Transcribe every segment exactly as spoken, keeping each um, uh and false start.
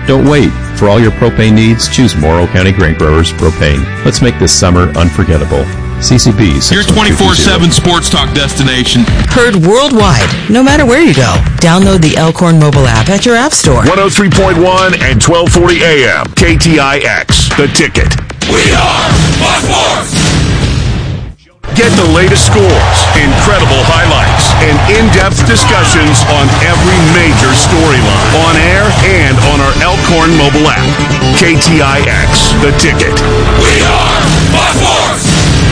Don't wait. For all your propane needs, choose Morrow County Grain Growers Propane. Let's make this summer unforgettable. C C B. Your twenty-four seven sports talk destination. Heard worldwide, no matter where you go. Download the Elkhorn mobile app at your app store. one oh three point one and twelve forty A M. K T I X. The Ticket. We are Fox Sports. Get the latest scores, incredible highlights, and in-depth discussions on every major storyline. On air and on our Elkhorn mobile app. K T I X. The Ticket. We are Fox Sports.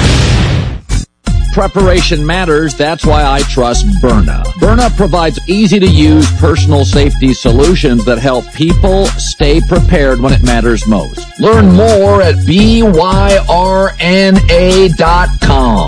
Preparation matters. That's why I trust Byrna. Byrna provides easy-to-use personal safety solutions that help people stay prepared when it matters most. Learn more at B Y R N A dot com.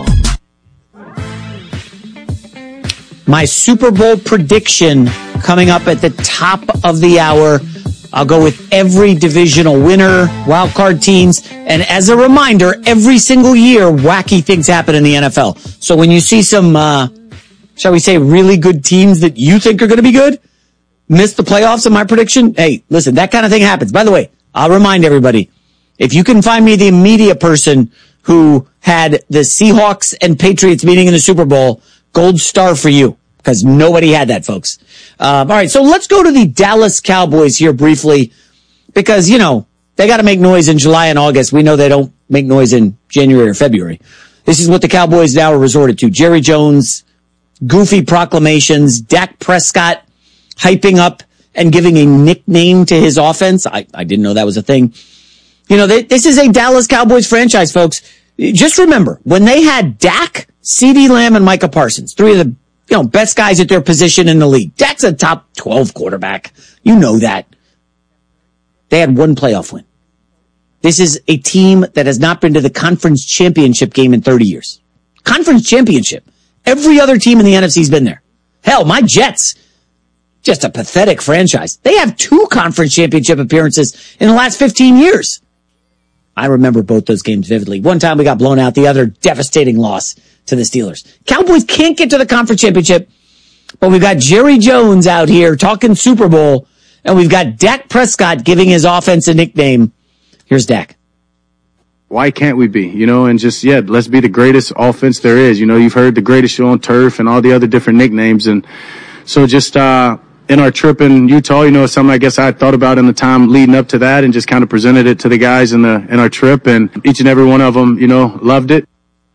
My Super Bowl prediction coming up at the top of the hour. I'll go with every divisional winner, wild card teams, and as a reminder, every single year, wacky things happen in the N F L. So when you see some, uh, shall we say, really good teams that you think are going to be good, miss the playoffs in my prediction, hey, listen, that kind of thing happens. By the way, I'll remind everybody, if you can find me the media person who had the Seahawks and Patriots meeting in the Super Bowl, gold star for you, because nobody had that, folks. Um, all right, so let's go to the Dallas Cowboys here briefly, because, you know, they got to make noise in July and August. We know they don't make noise in January or February. This is what the Cowboys now are resorted to. Jerry Jones, goofy proclamations, Dak Prescott hyping up and giving a nickname to his offense. I, I didn't know that was a thing. You know, they, this is a Dallas Cowboys franchise, folks. Just remember, when they had Dak, CeeDee Lamb, and Micah Parsons, three of the you know, best guys at their position in the league. Dak's a top twelve quarterback. You know that. They had one playoff win. This is a team that has not been to the conference championship game in thirty years. Conference championship. Every other team in the N F C's been there. Hell, my Jets, just a pathetic franchise. They have two conference championship appearances in the last fifteen years. I remember both those games vividly. One time we got blown out, the other devastating loss to the Steelers. Cowboys can't get to the conference championship, but we've got Jerry Jones out here talking Super Bowl, and we've got Dak Prescott giving his offense a nickname. Here's Dak. Why can't we be? You know, and just, yeah, let's be the greatest offense there is. You know, you've heard the greatest show on turf and all the other different nicknames. And so just, uh, in our trip in Utah, you know, it's something I guess I had thought about in the time leading up to that and just kind of presented it to the guys in the, in our trip, and each and every one of them, you know, loved it.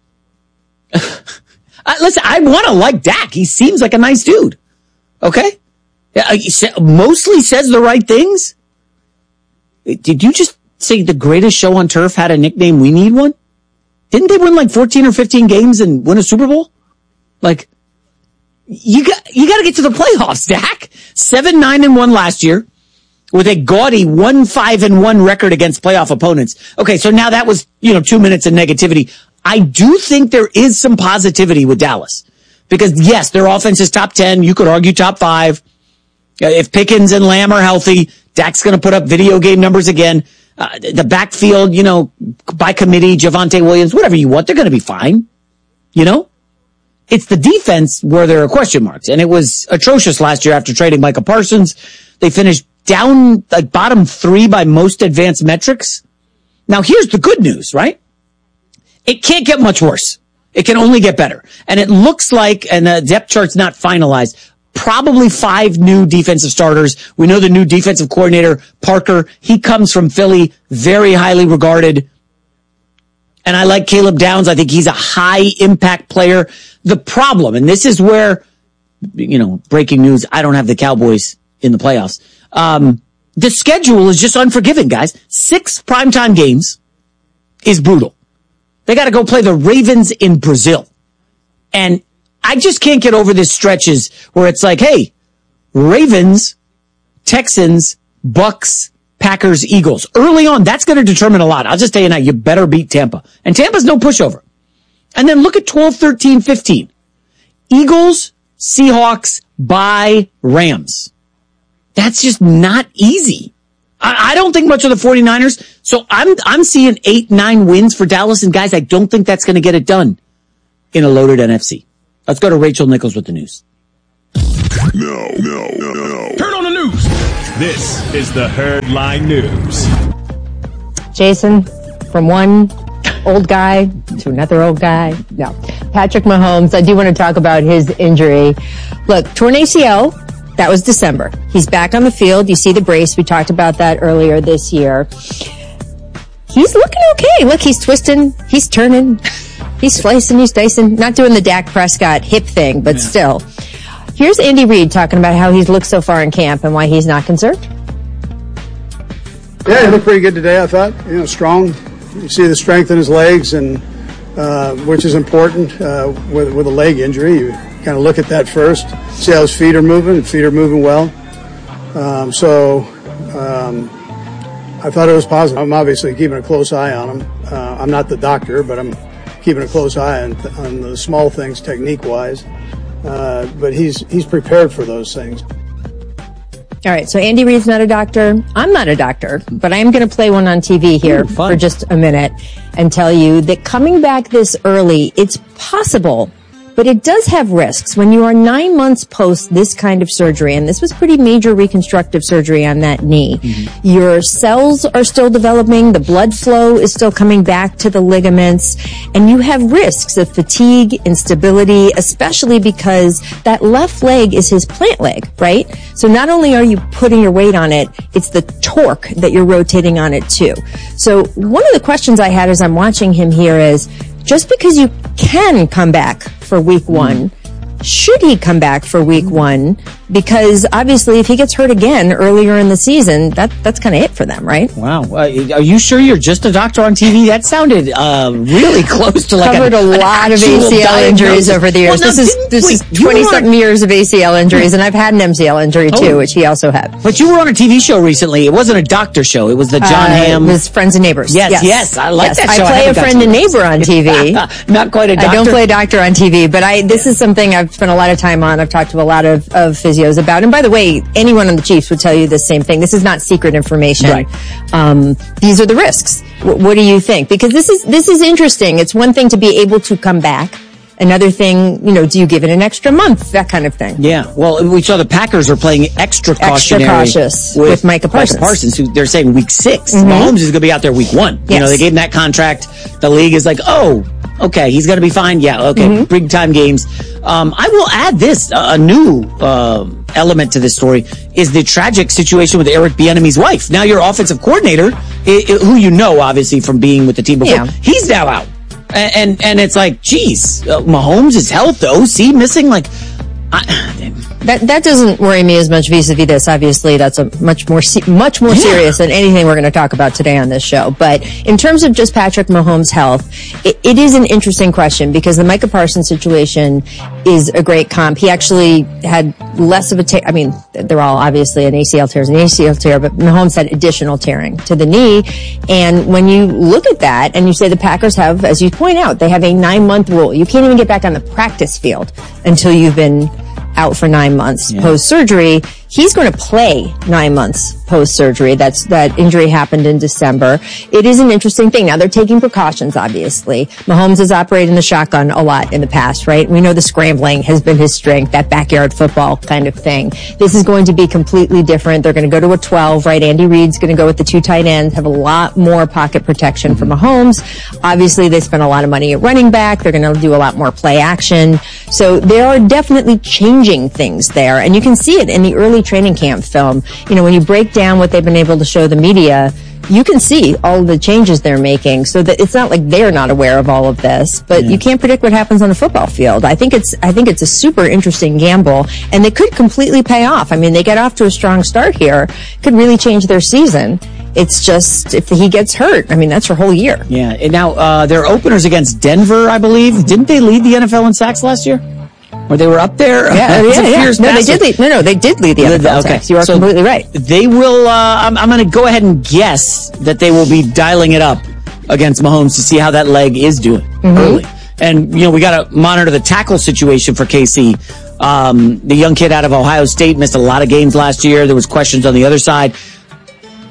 Uh, listen, I want to like Dak. He seems like a nice dude. Okay? Yeah, he sa- mostly says the right things. Did you just say the greatest show on turf had a nickname? We need one? Didn't they win like fourteen or fifteen games and win a Super Bowl? Like, you got, you got to get to the playoffs, Dak. seven nine and one last year with a gaudy one five and one record against playoff opponents. Okay, so now that was, you know, two minutes of negativity. I do think there is some positivity with Dallas because, yes, their offense is top ten. You could argue top five. If Pickens and Lamb are healthy, Dak's going to put up video game numbers again. Uh, the backfield, you know, by committee, Javonte Williams, whatever you want, they're going to be fine. You know? It's the defense where there are question marks, and it was atrocious last year after trading Micah Parsons. They finished down like bottom three by most advanced metrics. Now, here's the good news, right? It can't get much worse. It can only get better. And it looks like, and the depth chart's not finalized, probably five new defensive starters. We know the new defensive coordinator, Parker. He comes from Philly, very highly regarded. And I like Caleb Downs. I think he's a high impact player. The problem, and this is where, you know, breaking news, I don't have the Cowboys in the playoffs. Um, the schedule is just unforgiving, guys. Six primetime games is brutal. They got to go play the Ravens in Brazil. And I just can't get over this stretches where it's like, hey, Ravens, Texans, Bucks, Packers, Eagles. Early on, that's going to determine a lot. I'll just tell you now, you better beat Tampa. And Tampa's no pushover. And then look at twelve, thirteen, fifteen. Eagles, Seahawks, bye, Rams. That's just not easy. I, I don't think much of the 49ers. So I'm, I'm seeing eight, nine wins for Dallas. And guys, I don't think that's going to get it done in a loaded N F C. Let's go to Rachel Nichols with the news. No, no, no, no. Turn on the news. This is the Herd Line News. Jason, from one old guy to another old guy. No. Patrick Mahomes, I do want to talk about his injury. Look, torn A C L, that was December. He's back on the field. You see the brace. We talked about that earlier this year. He's looking okay. Look, he's twisting. He's turning. He's slicing. He's dicing. Not doing the Dak Prescott hip thing, but yeah. Still. Here's Andy Reid talking about how he's looked so far in camp and why he's not concerned. Yeah, he looked pretty good today, I thought. You know, strong. You see the strength in his legs, and uh, which is important uh, with, with a leg injury. You kind of look at that first, see how his feet are moving. His feet are moving well. Um, so um, I thought it was positive. I'm obviously keeping a close eye on him. Uh, I'm not the doctor, but I'm keeping a close eye on, on the small things technique-wise. Uh, but he's he's prepared for those things. All right, so Andy Reid's not a doctor. I'm not a doctor, but I am going to play one on T V here Ooh, for just a minute and tell you that coming back this early, it's possible, but it does have risks. When you are nine months post this kind of surgery, and this was pretty major reconstructive surgery on that knee, mm-hmm. your cells are still developing, the blood flow is still coming back to the ligaments, and you have risks of fatigue, instability, especially because that left leg is his plant leg, right? So not only are you putting your weight on it, it's the torque that you're rotating on it too. So one of the questions I had as I'm watching him here is, just because you can come back for week one, mm. should he come back for week one? Because obviously if he gets hurt again earlier in the season, that that's kind of it for them, right? Wow. Uh, are you sure you're just a doctor on T V? That sounded uh, really close to like Covered a, a lot of A C L injuries over the years. Well, no, this is this wait, is twenty-something years of A C L injuries, and I've had an M C L injury too, oh. which he also had. But you were on a T V show recently. It wasn't a doctor show. It was the John uh, Hamm. It was Friends and Neighbors. Yes, yes. yes I like yes, that I show. play I a friend and neighbor on T V. Not quite a doctor. I don't play a doctor on T V, but I this is something I've spent a lot of time on. I've talked to a lot of, of physios about. And by the way, anyone on the Chiefs would tell you the same thing. This is not secret information. Right. Um, these are the risks. W- what do you think? Because this is this is interesting. It's one thing to be able to come back. Another thing, you know, do you give it an extra month? That kind of thing. Yeah. Well, we saw the Packers are playing extra cautionary. Extra cautious with, with Micah Parsons. Micah Parsons, who they're saying week six. Mm-hmm. Mahomes is going to be out there week one. Yes. You know, they gave him that contract. The league is like, oh, okay, he's going to be fine. Yeah, okay, mm-hmm. big time games. Um, I will add this, uh, a new uh, element to this story is the tragic situation with Eric Bieniemy's wife. Now your offensive coordinator, I- I, who you know obviously from being with the team before, yeah. he's now out. And, and and it's like, geez, uh, Mahomes' health, the O C missing, like, I, that that doesn't worry me as much vis-a-vis this. Obviously, that's a much more se- much more yeah. serious than anything we're going to talk about today on this show. But in terms of just Patrick Mahomes' health, it, it is an interesting question because the Micah Parsons situation is a great comp. He actually had less of a tear. I mean, they're all obviously an A C L tear is an A C L tear, but Mahomes had additional tearing to the knee. And when you look at that and you say the Packers have, as you point out, they have a nine-month rule. You can't even get back on the practice field until you've been out for nine months yeah. post-surgery. He's going to play nine months post-surgery. That's, that injury happened in December. It is an interesting thing. Now, they're taking precautions, obviously. Mahomes has operated in the shotgun a lot in the past, right? We know the scrambling has been his strength, that backyard football kind of thing. This is going to be completely different. They're going to go to a twelve, right? Andy Reid's going to go with the two tight ends, have a lot more pocket protection for Mahomes. Obviously, they spent a lot of money at running back. They're going to do a lot more play action. So there are definitely changing things there. And you can see it in the early training camp film. You know, when you break down what they've been able to show the media, you can see all the changes they're making, so that it's not like they're not aware of all of this, but yeah. you can't predict what happens on the football field. I think it's, I think it's a super interesting gamble, and they could completely pay off. I mean, they get off to a strong start here, could really change their season. It's just, if he gets hurt, I mean, that's your whole year. Yeah. And now, uh, their openers against Denver, I believe. Didn't they lead the N F L in sacks last year? Or they were up there? Yeah, yeah, yeah. No, they did lead, no, no, they did lead the N F L okay. sacks. You are so completely right. They will, uh, I'm, I'm going to go ahead and guess that they will be dialing it up against Mahomes to see how that leg is doing mm-hmm. early. And, you know, we got to monitor the tackle situation for K C. Um, the young kid out of Ohio State missed a lot of games last year. There was questions on the other side.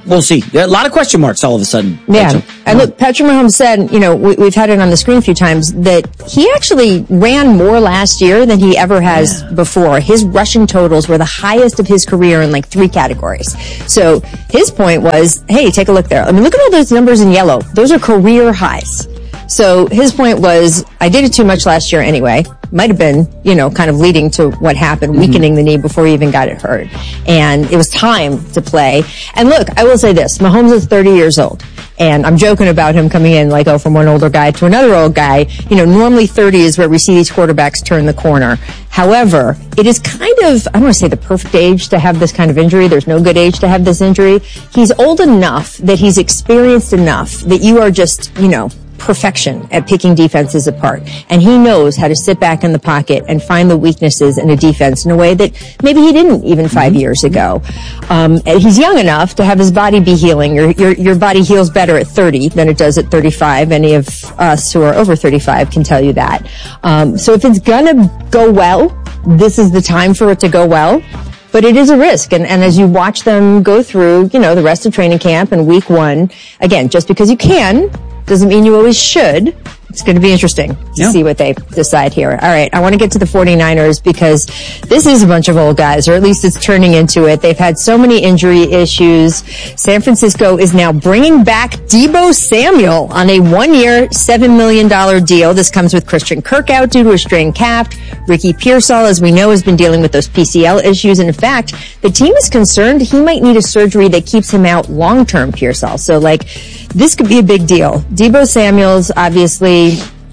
we'll see. There are a lot of question marks all of a sudden. Yeah. Rachel. And look, Patrick Mahomes said, you know, we, we've had it on the screen a few times, that he actually ran more last year than he ever has yeah. before. His rushing totals were the highest of his career in like three categories. So his point was, hey, take a look there. I mean, look at all those numbers in yellow. Those are career highs. So his point was, I did it too much last year anyway. Might have been, you know, kind of leading to what happened, mm-hmm. weakening the knee before he even got it hurt. And it was time to play. And look, I will say this, Mahomes is thirty years old. And I'm joking about him coming in like, oh, from one older guy to another old guy. You know, normally thirty is where we see these quarterbacks turn the corner. However, it is kind of, I don't want to say the perfect age to have this kind of injury. There's no good age to have this injury. He's old enough that he's experienced enough that you are just, you know, perfection at picking defenses apart. And he knows how to sit back in the pocket and find the weaknesses in a defense in a way that maybe he didn't even five mm-hmm. years ago. Um, and he's young enough to have his body be healing. Your, your, your body heals better at thirty than it does at thirty-five. Any of us who are over thirty-five can tell you that. Um, so if it's gonna go well, this is the time for it to go well. But it is a risk. And, and as you watch them go through, you know, the rest of training camp and week one, again, just because you can doesn't mean you always should. It's going to be interesting to yeah. see what they decide here. All right. I want to get to the 49ers because this is a bunch of old guys, or at least it's turning into it. They've had so many injury issues. San Francisco is now bringing back Deebo Samuel on a one-year, seven million dollars deal. This comes with Christian Kirk out due to a strained calf. Ricky Pearsall, as we know, has been dealing with those P C L issues. And in fact, the team is concerned he might need a surgery that keeps him out long-term, Pearsall. So, like, this could be a big deal. Deebo Samuel's obviously,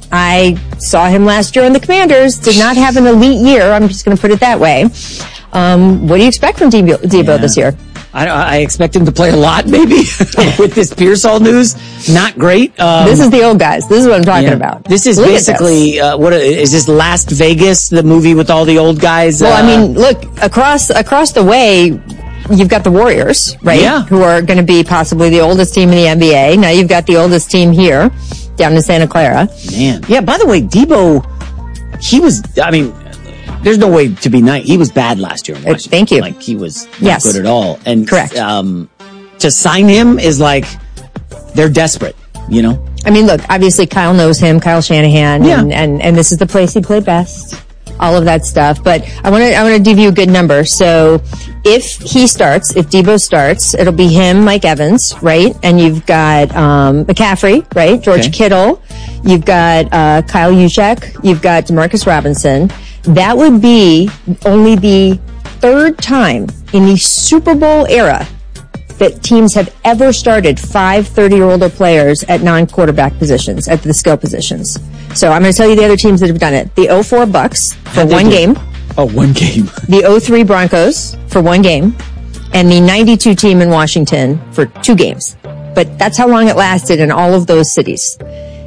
I saw him last year on the Commanders, did not have an elite year. I'm just going to put it that way. Um, what do you expect from Deebo, Deebo yeah. this year? I, I expect him to play a lot, maybe, with this Pearsall news. Not great. Um, this is the old guys. This is what I'm talking yeah. about. This is look basically, this. Uh, what is this, Last Vegas, the movie with all the old guys? Well, uh, I mean, look, across across the way, you've got the Warriors, right? Yeah. Who are going to be possibly the oldest team in the N B A. Now you've got the oldest team here, down in Santa Clara. Man. Yeah, by the way, Deebo, he was, I mean, there's no way to be nice. He was bad last year in Washington. Thank you. Like, he was not yes. good at all. And correct. Um, to sign him is like, they're desperate, you know? I mean, look, obviously Kyle knows him, Kyle Shanahan, yeah. and, and, and this is the place he played best. All of that stuff. But I want to, I want to give you a good number. So if he starts, if Deebo starts, it'll be him, Mike Evans, right? And you've got, um, McCaffrey, right? George okay. Kittle. You've got, uh, Kyle Juszczyk. You've got DeMarcus Robinson. That would be only the third time in the Super Bowl era that teams have ever started five thirty-year-older players at non-quarterback positions, at the skill positions. So I'm going to tell you the other teams that have done it. The oh four Bucks for one do? game. Oh, one game. The oh three Broncos for one game. And the ninety-two team in Washington for two games. But that's how long it lasted in all of those cities.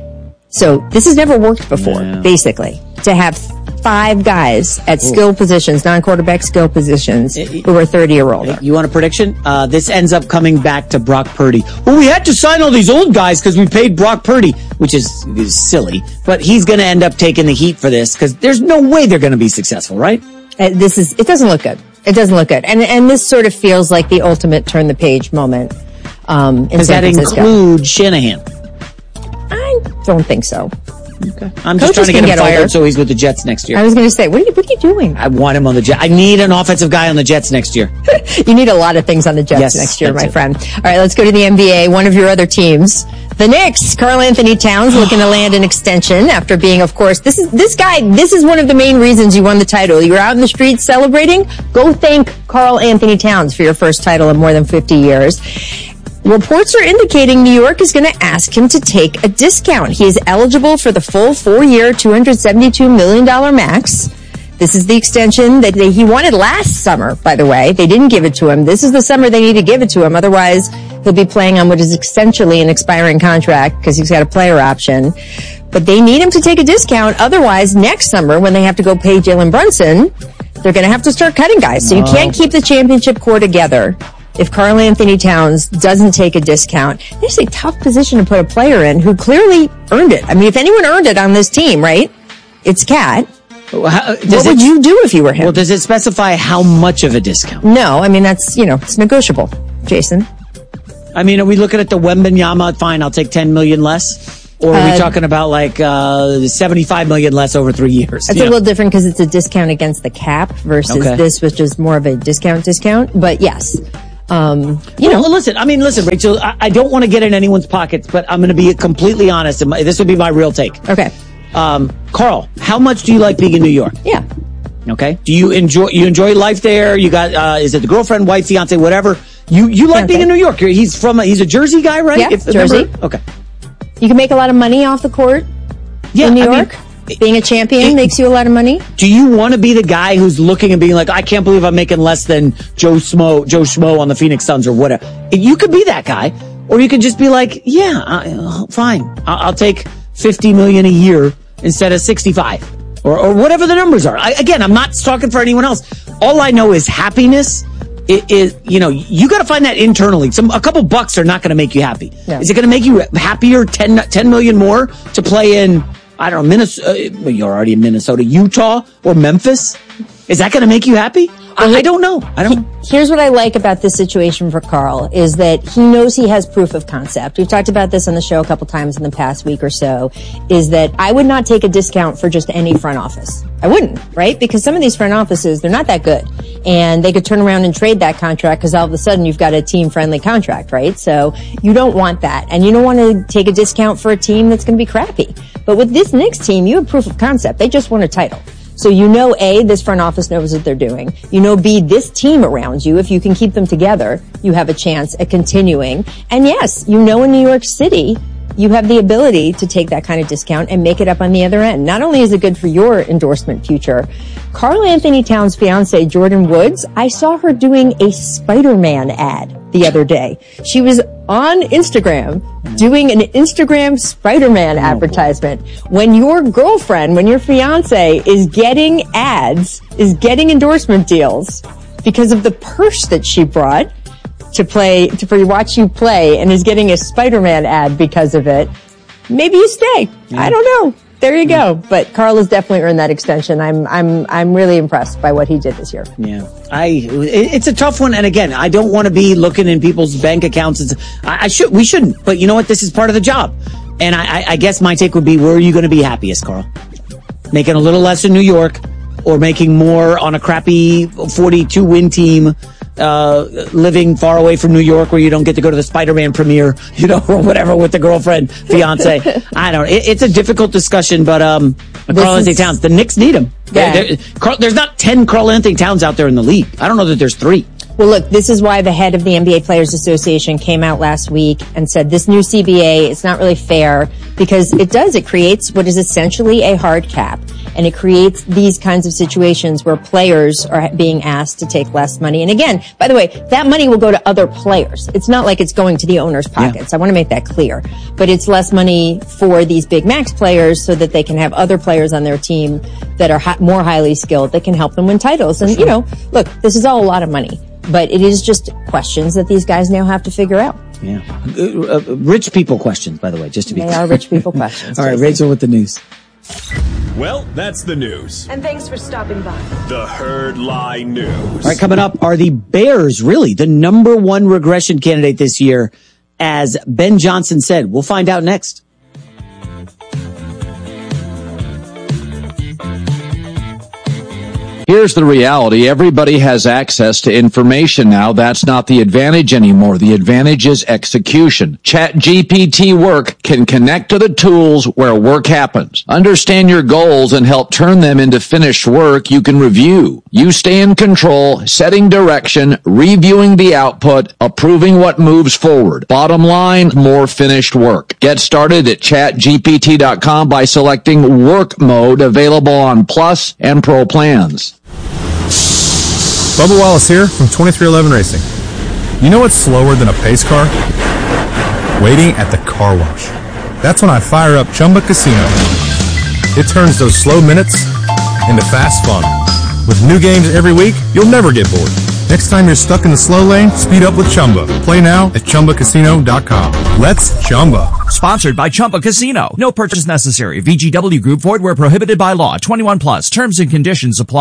So this has never worked before, yeah. basically, to have five guys at Ooh. skill positions, non-quarterback skill positions, who are thirty or older. You want a prediction? Uh, this ends up coming back to Brock Purdy. Well, we had to sign all these old guys because we paid Brock Purdy, which is, is silly. But he's going to end up taking the heat for this because there's no way they're going to be successful, right? Uh, this is, it doesn't look good. It doesn't look good. And, and this sort of feels like the ultimate turn the page moment. Um, in Does San that Francisco. include Shanahan? I don't think so. Okay. I'm just Coaches trying to get him get fired older. so he's with the Jets next year. I was going to say, what are you, what are you doing? I want him on the Jets. I need an offensive guy on the Jets next year. You need a lot of things on the Jets yes, next year, my it. friend. All right, let's go to the N B A. One of your other teams, the Knicks. Karl Anthony Towns looking to land an extension after being, of course, this is this guy. This is one of the main reasons you won the title. You were out in the streets celebrating. Go thank Karl Anthony Towns for your first title in more than fifty years. Reports are indicating New York is going to ask him to take a discount. He is eligible for the full four-year, two hundred seventy-two million dollars max. This is the extension that they, he wanted last summer, by the way. They didn't give it to him. This is the summer they need to give it to him. Otherwise, he'll be playing on what is essentially an expiring contract because he's got a player option. But they need him to take a discount. Otherwise, next summer, when they have to go pay Jalen Brunson, they're going to have to start cutting guys. So you can't keep the championship core together if Karl Anthony Towns doesn't take a discount. It's a tough position to put a player in who clearly earned it. I mean, if anyone earned it on this team, right, it's Cat. Well, how, what would it, you do if you were him? Well, does it specify how much of a discount? No, I mean, that's, you know, it's negotiable, Jason. I mean, are we looking at the Wembanyama? Fine, I'll take ten million less. Or are we Uh, talking about like uh, seventy-five million less over three years? It's a little different because it's a discount against the cap versus Okay. this, which is more of a discount discount. But yes, um, you well, know, listen. I mean, listen, Rachel. I, I don't want to get in anyone's pockets, but I'm going to be completely honest. And my, this would be my real take. Okay. Um, Carl, how much do you like being in New York? Yeah. Okay. Do you enjoy you enjoy life there? You got uh, is it the girlfriend, wife, fiance, whatever? You you like Fiance. being in New York? He's from a, he's a Jersey guy, right? Yeah, If- Jersey. remember? Okay. You can make a lot of money off the court Yeah, in New I mean, York. Being a champion it- makes you a lot of money. Do you want to be the guy who's looking and being like, I can't believe I'm making less than Joe Smo, Joe Schmo on the Phoenix Suns or whatever? You could be that guy, or you could just be like, yeah, uh, fine, I'll, I'll take fifty million a year instead of sixty-five, or or whatever the numbers are. I, again, I'm not talking for anyone else. All I know is happiness. It is, you know, you got to find that internally. Some a couple bucks are not going to make you happy. No. Is it going to make you happier? ten, ten million more to play in? I don't know, Minnesota. Well, you're already in Minnesota, Utah, or Memphis. Is that going to make you happy? I, I don't know. I don't. Here's what I like about this situation for Carl is that he knows he has proof of concept. We've talked about this on the show a couple times in the past week or so, is that I would not take a discount for just any front office. I wouldn't, right? Because some of these front offices, they're not that good. And they could turn around and trade that contract because all of a sudden you've got a team-friendly contract, right? So you don't want that. And you don't want to take a discount for a team that's going to be crappy. But with this Knicks team, you have proof of concept. They just won a title. So you know, A, this front office knows what they're doing. You know, B, this team around you, if you can keep them together, you have a chance at continuing. And yes, you know in New York City, you have the ability to take that kind of discount and make it up on the other end. Not only is it good for your endorsement future, Karl Anthony Towns' fiance, Jordan Woods, I saw her doing a Spider-Man ad the other day. She was on Instagram doing an Instagram Spider-Man oh, advertisement. When your girlfriend, when your fiance is getting ads, is getting endorsement deals because of the purse that she brought to play, to for watch you play, and is getting a Spider-Man ad because of it, maybe you stay. Yeah. I don't know. There you go. But Carl has definitely earned that extension. I'm, I'm, I'm really impressed by what he did this year. Yeah, I. It's a tough one, and again, I don't want to be looking in people's bank accounts. It's, I, I should. We shouldn't. But you know what? This is part of the job. And I, I guess my take would be: where are you going to be happiest, Carl? Making a little less in New York, or making more on a crappy forty-two win team? Uh, living far away from New York where you don't get to go to the Spider-Man premiere, you know, or whatever with the girlfriend, fiance. I don't know. It, it's a difficult discussion, but, um, Karl Anthony Towns, the Knicks need him. Yeah. There, there, there's not ten Karl Anthony Towns out there in the league. I don't know that there's three. Well, look, this is why the head of the N B A Players Association came out last week and said this new C B A, it's not really fair because it does, it creates what is essentially a hard cap. And it creates these kinds of situations where players are being asked to take less money. And again, by the way, that money will go to other players. It's not like it's going to the owner's pockets. Yeah. I want to make that clear. But it's less money for these big max players so that they can have other players on their team that are hi- more highly skilled that can help them win titles. And, sure. you know, look, this is all a lot of money. But it is just questions that these guys now have to figure out. Yeah. Uh, uh, rich people questions, by the way, just to be they clear. They are rich people questions. All right, Rachel with the news. Well, that's the news. And thanks for stopping by. The Herd Lie News. All right, coming up, are the Bears really the number one regression candidate this year, as Ben Johnson said? We'll find out next. Here's the reality. Everybody has access to information now. That's not the advantage anymore. The advantage is execution. ChatGPT Work can connect to the tools where work happens. Understand your goals and help turn them into finished work you can review. You stay in control, setting direction, reviewing the output, approving what moves forward. Bottom line, more finished work. Get started at chat G P T dot com by selecting Work Mode, available on Plus and Pro plans. Bubba Wallace here from twenty-three eleven Racing. You know what's slower than a pace car? Waiting at the car wash. That's when I fire up Chumba Casino. It turns those slow minutes into fast fun. With new games every week, you'll never get bored. Next time you're stuck in the slow lane, speed up with Chumba. Play now at Chumba Casino dot com. Let's Chumba. Sponsored by Chumba Casino. No purchase necessary. V G W Group. Void where prohibited by law. twenty-one plus. Terms and conditions apply.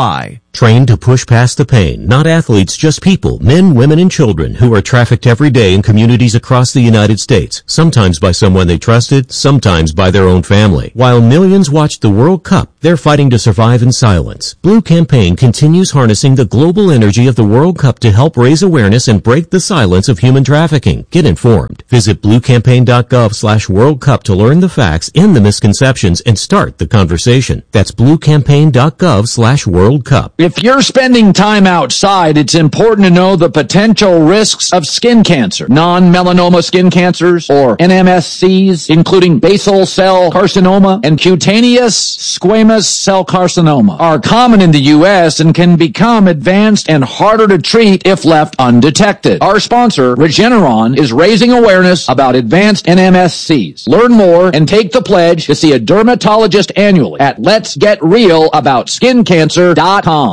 Trained to push past the pain, not athletes, just people, men, women, and children who are trafficked every day in communities across the United States, sometimes by someone they trusted, sometimes by their own family. While millions watched the World Cup, they're fighting to survive in silence. Blue Campaign continues harnessing the global energy of the World Cup to help raise awareness and break the silence of human trafficking. Get informed. Visit bluecampaign.gov slash World Cup to learn the facts, end the misconceptions, and start the conversation. That's bluecampaign.gov slash World Cup. If you're spending time outside, it's important to know the potential risks of skin cancer. Non-melanoma skin cancers, or N M S Cs, including basal cell carcinoma and cutaneous squamous cell carcinoma, are common in the U S and can become advanced and harder to treat if left undetected. Our sponsor, Regeneron, is raising awareness about advanced N M S Cs. Learn more and take the pledge to see a dermatologist annually at lets get real about skin cancer dot com.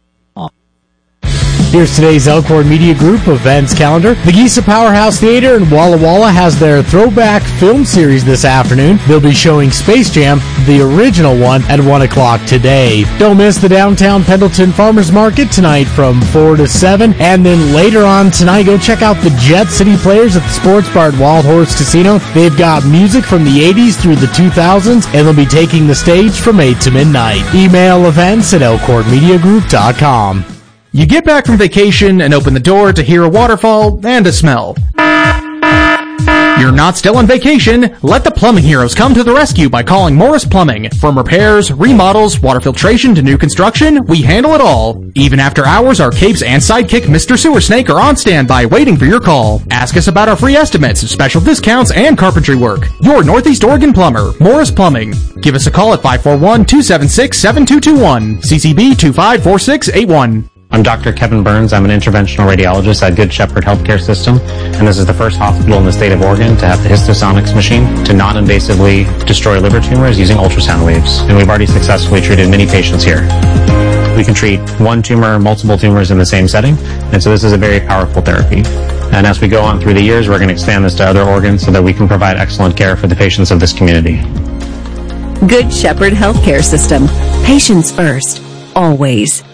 Here's today's Elkhorn Media Group events calendar. The Giza Powerhouse Theater in Walla Walla has their throwback film series this afternoon. They'll be showing Space Jam, the original one, at one o'clock today. Don't miss the downtown Pendleton Farmers Market tonight from four to seven. And then later on tonight, go check out the Jet City Players at the Sports Bar at Wild Horse Casino. They've got music from the eighties through the two thousands, and they'll be taking the stage from eight to midnight. Email events at elkhorn media group dot com. You get back from vacation and open the door to hear a waterfall and a smell. You're not still on vacation. Let the plumbing heroes come to the rescue by calling Morris Plumbing. From repairs, remodels, water filtration to new construction, we handle it all. Even after hours, our capes and sidekick Mister Sewer Snake are on standby waiting for your call. Ask us about our free estimates, special discounts, and carpentry work. Your Northeast Oregon plumber, Morris Plumbing. Give us a call at five four one, two seven six, seven two two one. C C B two five four six eight one. I'm Doctor Kevin Burns. I'm an interventional radiologist at Good Shepherd Healthcare System, and this is the first hospital in the state of Oregon to have the Histosonics machine to non-invasively destroy liver tumors using ultrasound waves. And we've already successfully treated many patients here. We can treat one tumor, multiple tumors in the same setting, and so this is a very powerful therapy. And as we go on through the years, we're going to expand this to other organs so that we can provide excellent care for the patients of this community. Good Shepherd Healthcare System. Patients first. Always.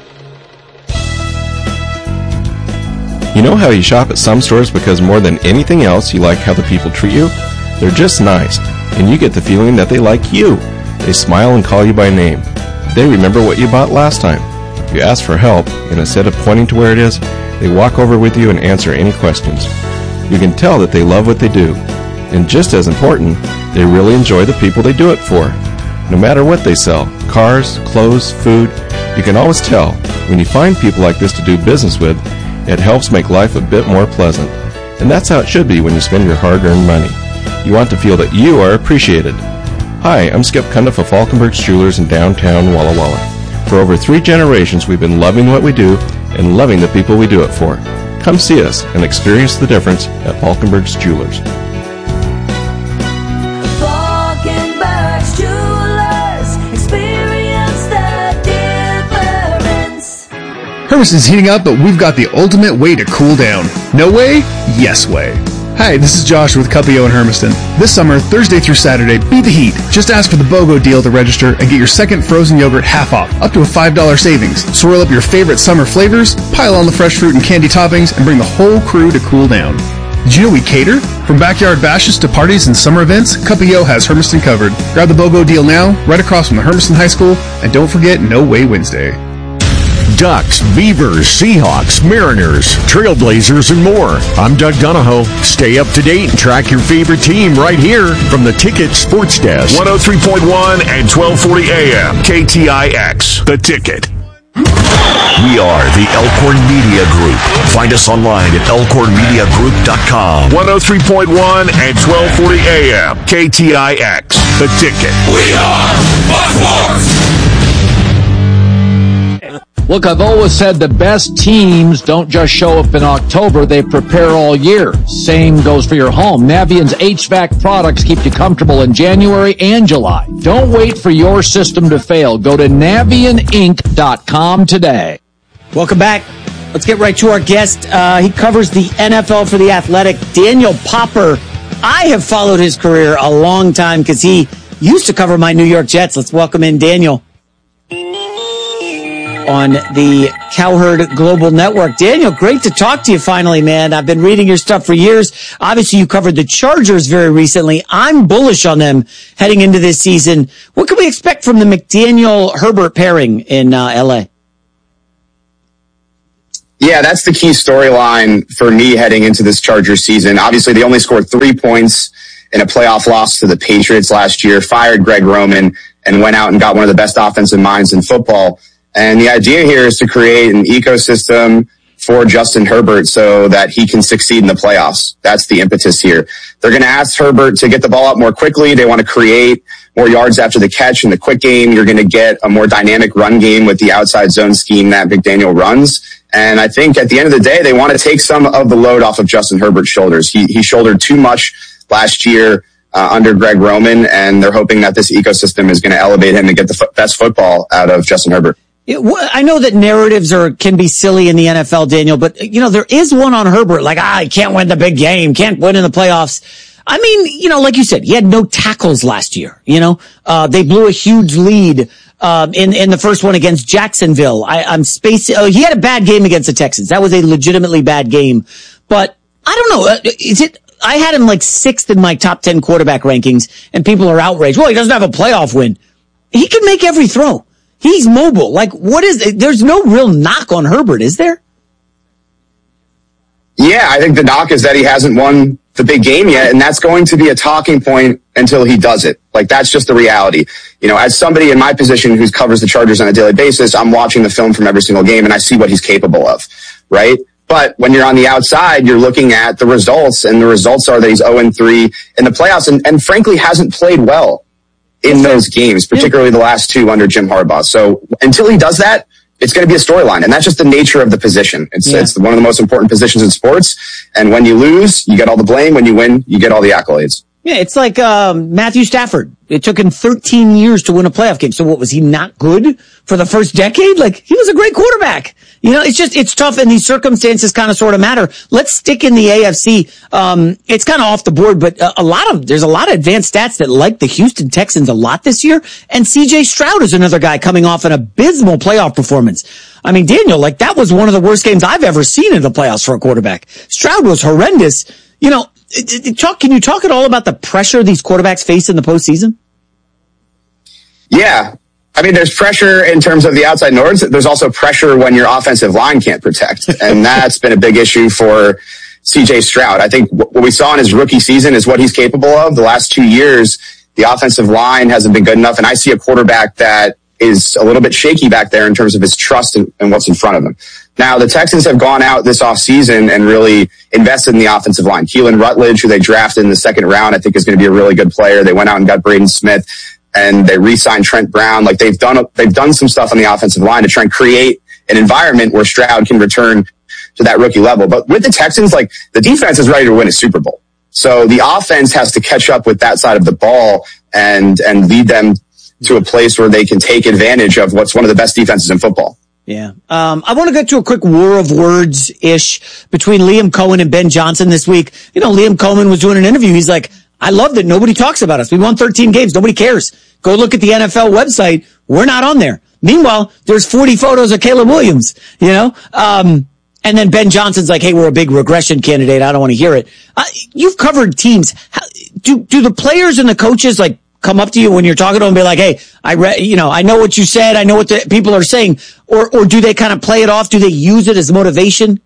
You know how you shop at some stores because more than anything else you like how the people treat you? They're just nice, and you get the feeling that they like you. They smile and call you by name. They remember what you bought last time. You ask for help, and instead of pointing to where it is, they walk over with you and answer any questions. You can tell that they love what they do. And just as important, they really enjoy the people they do it for. No matter what they sell, cars, clothes, food, you can always tell when you find people like this to do business with. It helps make life a bit more pleasant. And that's how it should be when you spend your hard-earned money. You want to feel that you are appreciated. Hi, I'm Skip Cundiff of Falkenberg's Jewelers in downtown Walla Walla. For over three generations, we've been loving what we do and loving the people we do it for. Come see us and experience the difference at Falkenberg's Jewelers. Falkenberg's Jewelers. Experience the difference. Hermiston's heating up, but we've got the ultimate way to cool down. No way? Yes way. Hi, this is Josh with Cuppio in Hermiston. This summer, Thursday through Saturday, beat the heat. Just ask for the BOGO deal to register and get your second frozen yogurt half off, up to a five dollars savings. Swirl up your favorite summer flavors, pile on the fresh fruit and candy toppings, and bring the whole crew to cool down. Did you know we cater? From backyard bashes to parties and summer events, Cuppio has Hermiston covered. Grab the BOGO deal now, right across from the Hermiston High School, and don't forget No Way Wednesday. Ducks, Beavers, Seahawks, Mariners, Trailblazers, and more. I'm Doug Donahoe. Stay up to date and track your favorite team right here from the Ticket Sports Desk. one oh three point one and twelve forty A M K T I X, The Ticket. We are the Elkhorn Media Group. Find us online at elkhorn media group dot com. one oh three point one and twelve forty A M K T I X, The Ticket. We are Buck Look, I've always said the best teams don't just show up in October, they prepare all year. Same goes for your home. Navient's H V A C products keep you comfortable in January and July. Don't wait for your system to fail. Go to navient inc dot com today. Welcome back. Let's get right to our guest. Uh, he covers the N F L for The Athletic, Daniel Popper. I have followed his career a long time because he used to cover my New York Jets. Let's welcome in Daniel. on the Cowherd Global Network. Daniel, great to talk to you finally, man. I've been reading your stuff for years. Obviously, you covered the Chargers very recently. I'm bullish on them heading into this season. What can we expect from the McDaniel-Herbert pairing in uh, L A? Yeah, that's the key storyline for me heading into this Chargers season. Obviously, they only scored three points in a playoff loss to the Patriots last year, fired Greg Roman, and went out and got one of the best offensive minds in football. And the idea here is to create an ecosystem for Justin Herbert so that he can succeed in the playoffs. That's the impetus here. They're going to ask Herbert to get the ball up more quickly. They want to create more yards after the catch in the quick game. You're going to get a more dynamic run game with the outside zone scheme that McDaniel runs. And I think at the end of the day, they want to take some of the load off of Justin Herbert's shoulders. He, he shouldered too much last year uh, under Greg Roman, and they're hoping that this ecosystem is going to elevate him and get the f- best football out of Justin Herbert. It, I know that narratives are can be silly in the N F L, Daniel, but you know there is one on Herbert, like ah, he can't win the big game, can't win in the playoffs. I mean, you know, like you said, he had no tackles last year. You know, uh, they blew a huge lead um, in in the first one against Jacksonville. I, I'm spacing. Oh, he had a bad game against the Texans. That was a legitimately bad game. But I don't know. Uh, is it? I had him like sixth in my top ten quarterback rankings, and people are outraged. Well, he doesn't have a playoff win. He can make every throw. He's mobile. Like, what is it? There's no real knock on Herbert, is there? Yeah, I think the knock is that he hasn't won the big game yet, and that's going to be a talking point until he does it. Like, that's just the reality. You know, as somebody in my position who covers the Chargers on a daily basis, I'm watching the film from every single game, and I see what he's capable of, right? But when you're on the outside, you're looking at the results, and the results are that he's oh and three in the playoffs, and, and frankly hasn't played well in those games, particularly the last two under Jim Harbaugh. So until he does that, it's going to be a storyline. And that's just the nature of the position. It's, yeah. it's one of the most important positions in sports. And when you lose, you get all the blame. When you win, you get all the accolades. Yeah, it's like um, Matthew Stafford. It took him thirteen years to win a playoff game. So what, was he not good for the first decade? Like, he was a great quarterback. You know, it's just, it's tough, and these circumstances kind of sort of matter. Let's stick in the A F C. Um, it's kind of off the board, but a, a lot of, there's a lot of advanced stats that like the Houston Texans a lot this year. And C J Stroud is another guy coming off an abysmal playoff performance. I mean, Daniel, like, that was one of the worst games I've ever seen in the playoffs for a quarterback. Stroud was horrendous. You know, it, it, talk, can you talk at all about the pressure these quarterbacks face in the postseason? Yeah. I mean, there's pressure in terms of the outside noise. There's also pressure when your offensive line can't protect. And that's been a big issue for C J Stroud. I think what we saw in his rookie season is what he's capable of. The last two years, the offensive line hasn't been good enough. And I see a quarterback that is a little bit shaky back there in terms of his trust and, and what's in front of him. Now, the Texans have gone out this offseason and really invested in the offensive line. Keelan Rutledge, who they drafted in the second round, I think is going to be a really good player. They went out and got Braden Smith, and they re-signed Trent Brown. Like, they've done, they've done some stuff on the offensive line to try and create an environment where Stroud can return to that rookie level. But with the Texans, like, the defense is ready to win a Super Bowl. So the offense has to catch up with that side of the ball and, and lead them to a place where they can take advantage of what's one of the best defenses in football. Yeah. Um, I want to get to a quick war of words-ish between Liam Cohen and Ben Johnson this week. You know, Liam Cohen was doing an interview. He's like, I love that nobody talks about us. We won thirteen games. Nobody cares. Go look at the N F L website. We're not on there. Meanwhile, there's forty photos of Caleb Williams, you know? Um, and then Ben Johnson's like, hey, we're a big regression candidate. I don't want to hear it. Uh, you've covered teams. How, do, do the players and the coaches, like, come up to you when you're talking to them and be like, hey, I re- you know, I know what you said. I know what the people are saying. Or, or do they kind of play it off? Do they use it as motivation?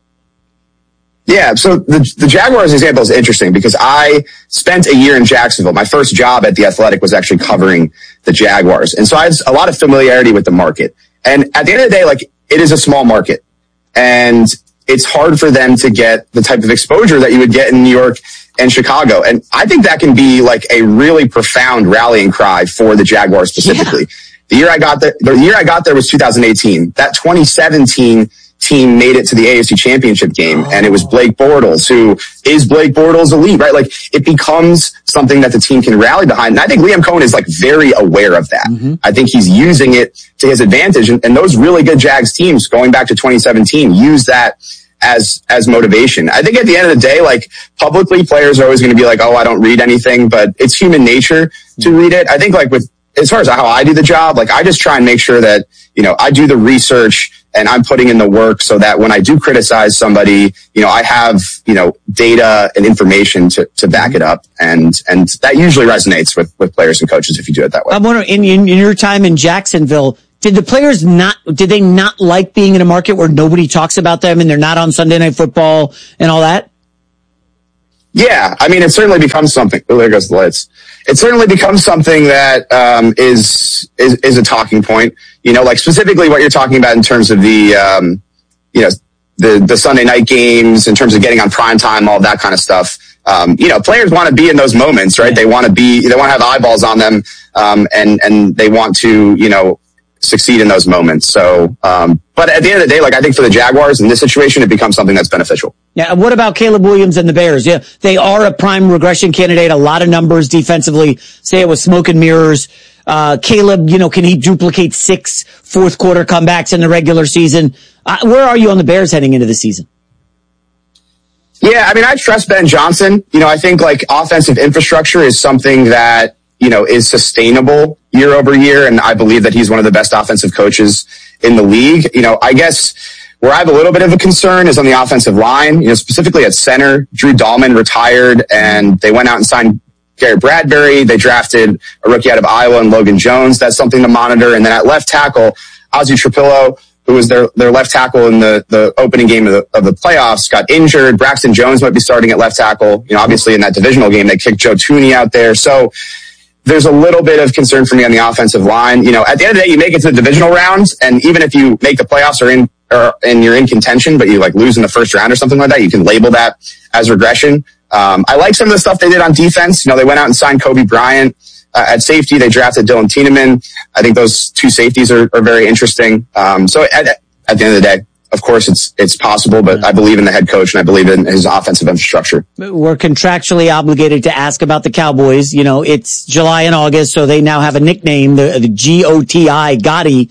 Yeah. So the, the Jaguars example is interesting because I spent a year in Jacksonville. My first job at The Athletic was actually covering the Jaguars. And so I had a lot of familiarity with the market. And at the end of the day, like, it is a small market and it's hard for them to get the type of exposure that you would get in New York and Chicago. And I think that can be like a really profound rallying cry for the Jaguars specifically. Yeah. The year I got there, the year I got there was two thousand eighteen. That twenty seventeen team made it to the A F C Championship game, oh. and it was Blake Bortles, who is Blake Bortles elite, right? Like, it becomes something that the team can rally behind. And I think Liam Cohen is like very aware of that. Mm-hmm. I think he's using it to his advantage. And, and those really good Jags teams going back to twenty seventeen use that as, as motivation. I think at the end of the day, like, publicly players are always going to be like, oh, I don't read anything, but it's human nature to read it. I think like with as far as how I do the job, like I just try and make sure that, you know, I do the research and I'm putting in the work so that when I do criticize somebody, you know, I have, you know, data and information to, to back it up. And, and that usually resonates with, with players and coaches if you do it that way. I'm wondering, in, in, in your time in Jacksonville, did the players not, did they not like being in a market where nobody talks about them and they're not on Sunday Night Football and all that? Yeah, I mean, it certainly becomes something. Oh, there goes the lights. It certainly becomes something that um, is is is a talking point. You know, like specifically what you're talking about in terms of the, um, you know, the the Sunday night games, in terms of getting on prime time, all that kind of stuff. Um, you know, players want to be in those moments, right? They want to be, they want to have eyeballs on them, um, and and they want to, you know, succeed in those moments. So, um, but at the end of the day, like I think for the Jaguars in this situation, it becomes something that's beneficial. Yeah. And what about Caleb Williams and the Bears? Yeah. They are a prime regression candidate. A lot of numbers defensively. Say it was smoke and mirrors. Uh, Caleb, you know, can he duplicate six fourth quarter comebacks in the regular season? Uh, where are you on the Bears heading into the season? Yeah. I mean, I trust Ben Johnson. You know, I think like offensive infrastructure is something that, you know, is sustainable year over year. And I believe that he's one of the best offensive coaches in the league. You know, I guess where I have a little bit of a concern is on the offensive line, you know, specifically at center. Drew Dahlman retired and they went out and signed Garrett Bradbury. They drafted a rookie out of Iowa and Logan Jones. That's something to monitor. And then at left tackle, Ozzie Trapillo, who was their, their left tackle in the, the opening game of the, of the playoffs, got injured. Braxton Jones might be starting at left tackle. You know, obviously in that divisional game, they kicked Joe Thuney out there. So, there's a little bit of concern for me on the offensive line. You know, at the end of the day, you make it to the divisional rounds, and even if you make the playoffs or in, or, and you're in contention, but you like lose in the first round or something like that, you can label that as regression. Um, I like some of the stuff they did on defense. You know, they went out and signed Kobe Bryant uh, at safety. They drafted Dylan Tiedemann. I think those two safeties are, are very interesting. Um, so at, at the end of the day, of course, it's it's possible, but I believe in the head coach and I believe in his offensive infrastructure. We're contractually obligated to ask about the Cowboys. You know, it's July and August, so they now have a nickname, the, the G O T I, Gotti.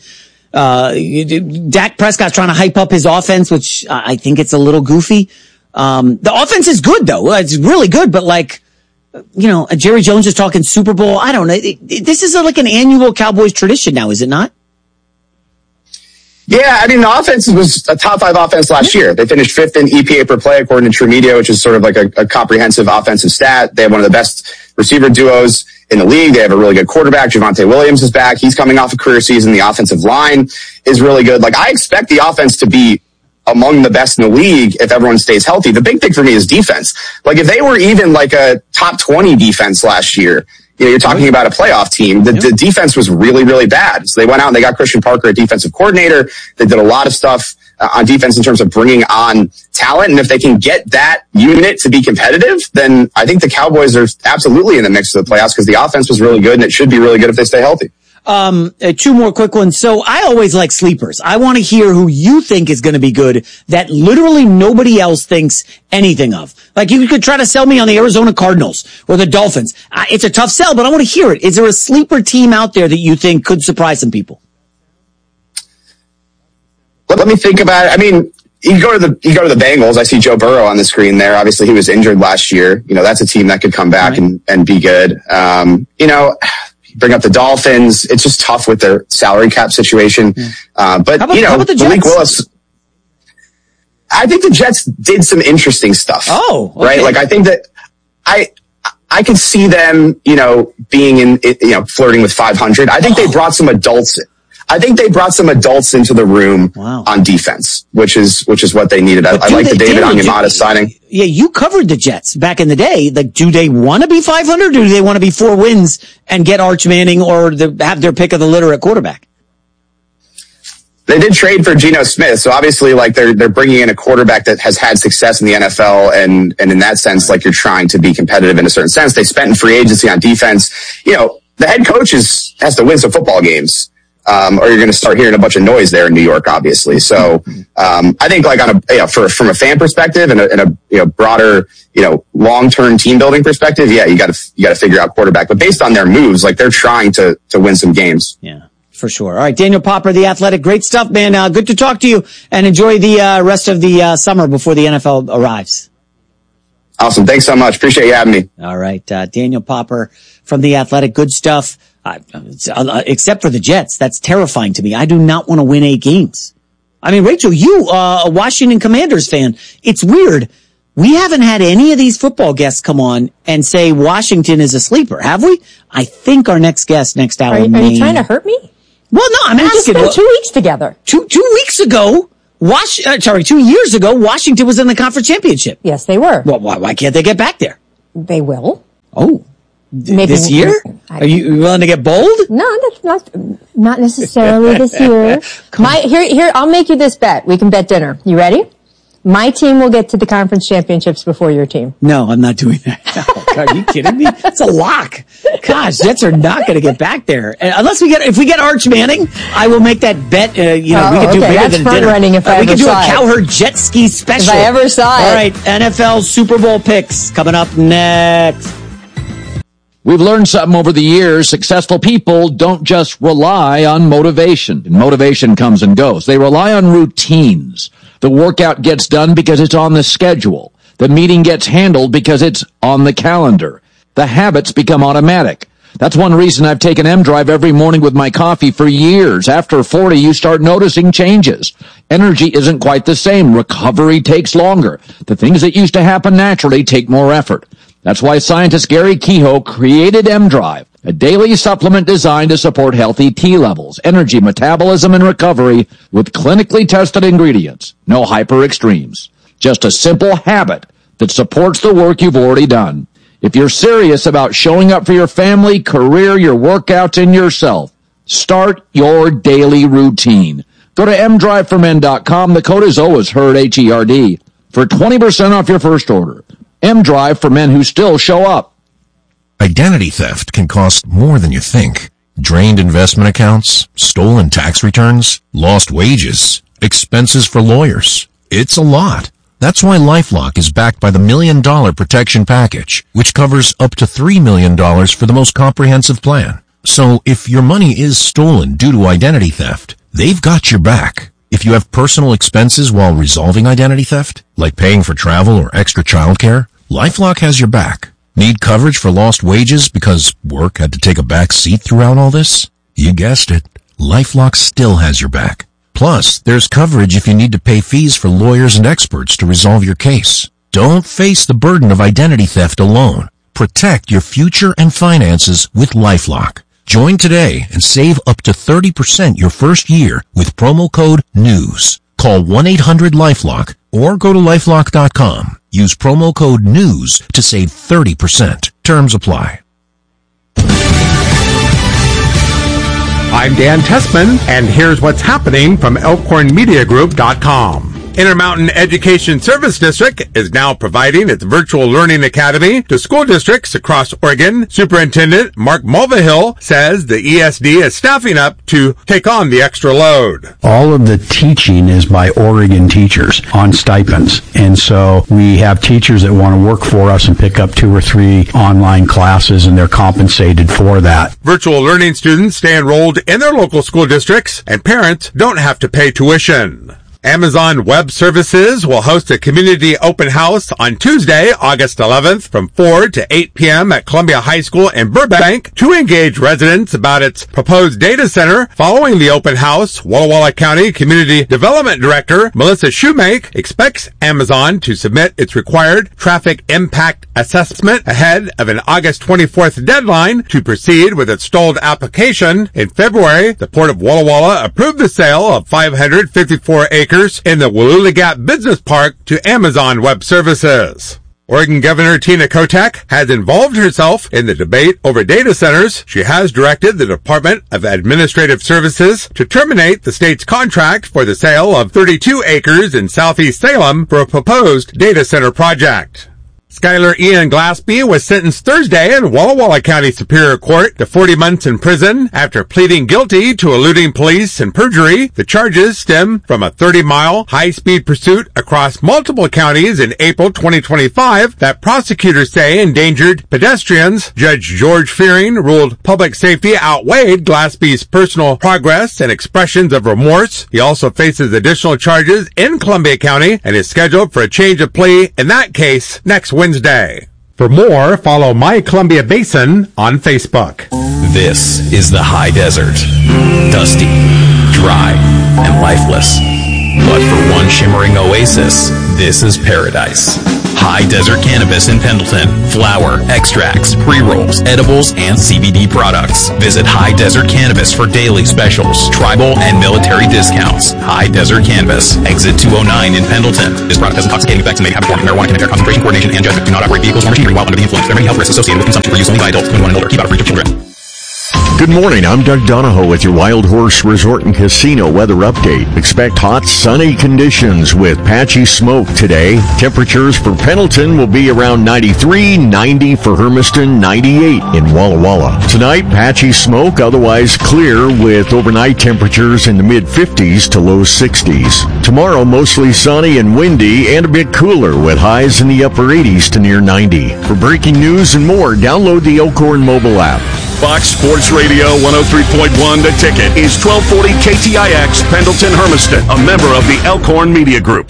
Uh, Dak Prescott's trying to hype up his offense, which I think it's a little goofy. Um, the offense is good, though. It's really good, but like, you know, Jerry Jones is talking Super Bowl. I don't know. It, it, this is a, like an annual Cowboys tradition now, is it not? Yeah, I mean, the offense was a top five offense last year. They finished fifth in E P A per play, according to True Media, which is sort of like a, a comprehensive offensive stat. They have one of the best receiver duos in the league. They have a really good quarterback. Javonte Williams is back. He's coming off a career season. The offensive line is really good. Like, I expect the offense to be among the best in the league if everyone stays healthy. The big thing for me is defense. Like, if they were even like a top twenty defense last year, you know, you're talking about a playoff team. The, the defense was really, really bad. So they went out and they got Christian Parker, a defensive coordinator. They did a lot of stuff uh, on defense in terms of bringing on talent. And if they can get that unit to be competitive, then I think the Cowboys are absolutely in the mix of the playoffs because the offense was really good and it should be really good if they stay healthy. Um, uh, two more quick ones. So I always like sleepers. I want to hear who you think is going to be good that literally nobody else thinks anything of. Like, you could try to sell me on the Arizona Cardinals or the Dolphins. Uh, it's a tough sell, but I want to hear it. Is there a sleeper team out there that you think could surprise some people? Let me think about it. I mean, you go to the you go to the Bengals. I see Joe Burrow on the screen there. Obviously, he was injured last year. You know, that's a team that could come back right. and, and be good. Um, you know, bring up the Dolphins. It's just tough with their salary cap situation. Yeah. Uh, but, about, you know, Malik Willis, I think the Jets did some interesting stuff. Oh, okay. Right? Like, I think that I, I could see them, you know, being in, you know, flirting with five hundred. I think oh. they brought some adults in. I think they brought some adults into the room wow. on defense, which is which is what they needed. I, I like they, the David Onyemata signing. Yeah, you covered the Jets back in the day. Like, do they want to be five hundred, or do they want to be four wins and get Arch Manning or the, have their pick of the litter at quarterback? They did trade for Geno Smith, so obviously, like, they're they're bringing in a quarterback that has had success in the N F L, and and in that sense, like, you're trying to be competitive in a certain sense. They spent in free agency on defense. You know, the head coach is has to win some football games. Um, or you're going to start hearing a bunch of noise there in New York, obviously. So, um, I think like on a, you know, for, from a fan perspective and a, and a, you know, broader, you know, long-term team building perspective, yeah, you got to, you got to figure out quarterback. But based on their moves, like, they're trying to, to win some games. Yeah, for sure. All right. Daniel Popper, The Athletic. Great stuff, man. Uh, good to talk to you, and enjoy the, uh, rest of the, uh, summer before the N F L arrives. Awesome. Thanks so much. Appreciate you having me. All right. Uh, Daniel Popper from The Athletic. Good stuff. Uh, except for the Jets. That's terrifying to me. I do not want to win eight games. I mean, Rachel, you, uh, a Washington Commanders fan, it's weird. We haven't had any of these football guests come on and say Washington is a sleeper, have we? I think our next guest next hour. Are, are may... you trying to hurt me? Well, no, I'm we asking. Just spent well, two weeks together. Two two weeks ago, Wash. Uh, sorry, two years ago, Washington was in the conference championship. Yes, they were. Well, why, why can't they get back there? They will. Oh, maybe this year? I, Are you willing to get bold? No, that's not not necessarily this year. My here here I'll make you this bet. We can bet dinner. You ready? My team will get to the conference championships before your team. No, I'm not doing that. Oh, God, are you kidding me? It's a lock. Gosh, Jets are not going to get back there. And unless we get, if we get Arch Manning, I will make that bet, uh, you know, oh, we could do okay. bigger That's than front dinner. running if uh, I we ever could do saw a it. Cowherd jet ski special. If I ever saw it. All right, N F L Super Bowl picks coming up next. We've learned something over the years. Successful people don't just rely on motivation. Motivation comes and goes. They rely on routines. The workout gets done because it's on the schedule. The meeting gets handled because it's on the calendar. The habits become automatic. That's one reason I've taken M-Drive every morning with my coffee for years. After forty, you start noticing changes. Energy isn't quite the same. Recovery takes longer. The things that used to happen naturally take more effort. That's why scientist Gary Kehoe created M-Drive, a daily supplement designed to support healthy T levels, energy, metabolism, and recovery with clinically tested ingredients. No hyper extremes. Just a simple habit that supports the work you've already done. If you're serious about showing up for your family, career, your workouts, and yourself, start your daily routine. Go to m drive for men dot com. The code is always HERD, H E R D, for twenty percent off your first order. M-Drive for men who still show up. Identity theft can cost more than you think. Drained investment accounts, stolen tax returns, lost wages, expenses for lawyers. It's a lot. That's why LifeLock is backed by the Million Dollar Protection Package, which covers up to three million dollars for the most comprehensive plan. So if your money is stolen due to identity theft, they've got your back. If you have personal expenses while resolving identity theft, like paying for travel or extra childcare, LifeLock has your back. Need coverage for lost wages because work had to take a back seat throughout all this? You guessed it. LifeLock still has your back. Plus, there's coverage if you need to pay fees for lawyers and experts to resolve your case. Don't face the burden of identity theft alone. Protect your future and finances with LifeLock. Join today and save up to thirty percent your first year with promo code NEWS. Call one eight hundred LifeLock or go to lifelock dot com. Use promo code NEWS to save thirty percent. Terms apply. I'm Dan Tessman, and here's what's happening from elkhorn media group dot com. Intermountain Education Service District is now providing its virtual learning academy to school districts across Oregon. Superintendent Mark Mulvihill says the E S D is staffing up to take on the extra load. All of the teaching is by Oregon teachers on stipends. And so we have teachers that want to work for us and pick up two or three online classes, and they're compensated for that. Virtual learning students stay enrolled in their local school districts, and parents don't have to pay tuition. Amazon Web Services will host a community open house on Tuesday, August eleventh from four to eight p.m. at Columbia High School in Burbank to engage residents about its proposed data center. Following the open house, Walla Walla County Community Development Director Melissa Shoemake expects Amazon to submit its required traffic impact assessment ahead of an August twenty-fourth deadline to proceed with its stalled application. In February, the Port of Walla Walla approved the sale of five hundred fifty-four acres in the Wallula Gap Business Park to Amazon Web Services. Oregon Governor Tina Kotek has involved herself in the debate over data centers. She has directed the Department of Administrative Services to terminate the state's contract for the sale of thirty-two acres in southeast Salem for a proposed data center project. Skylar Ian Glaspie was sentenced Thursday in Walla Walla County Superior Court to forty months in prison after pleading guilty to eluding police and perjury. The charges stem from a thirty-mile high-speed pursuit across multiple counties in April twenty twenty-five that prosecutors say endangered pedestrians. Judge George Fearing ruled public safety outweighed Glaspie's personal progress and expressions of remorse. He also faces additional charges in Columbia County and is scheduled for a change of plea in that case next Wednesday. For more, follow My Columbia Basin on Facebook. This is the high desert. Dusty, dry, and lifeless. But for one shimmering oasis, this is paradise. High Desert Cannabis in Pendleton. Flower, extracts, pre-rolls, edibles, and C B D products. Visit High Desert Cannabis for daily specials, tribal, and military discounts. High Desert Cannabis. Exit two oh nine in Pendleton. This product has intoxicating effects and may have a form of marijuana can impair concentration, coordination, and judgment. Do not operate vehicles or machinery while under the influence. There are many health risks associated with consumption for use only by adults twenty-one and older. Keep out of reach of children. Good morning, I'm Doug Donahoe with your Wild Horse Resort and Casino weather update. Expect hot, sunny conditions with patchy smoke today. Temperatures for Pendleton will be around ninety-three, ninety for Hermiston, ninety-eight in Walla Walla. Tonight, patchy smoke, otherwise clear with overnight temperatures in the mid-fifties to low sixties. Tomorrow, mostly sunny and windy and a bit cooler with highs in the upper eighties to near ninety. For breaking news and more, download the Elkhorn mobile app. Fox Sports Radio one oh three point one The Ticket is twelve forty K T I X Pendleton Hermiston, a member of the Elkhorn Media Group.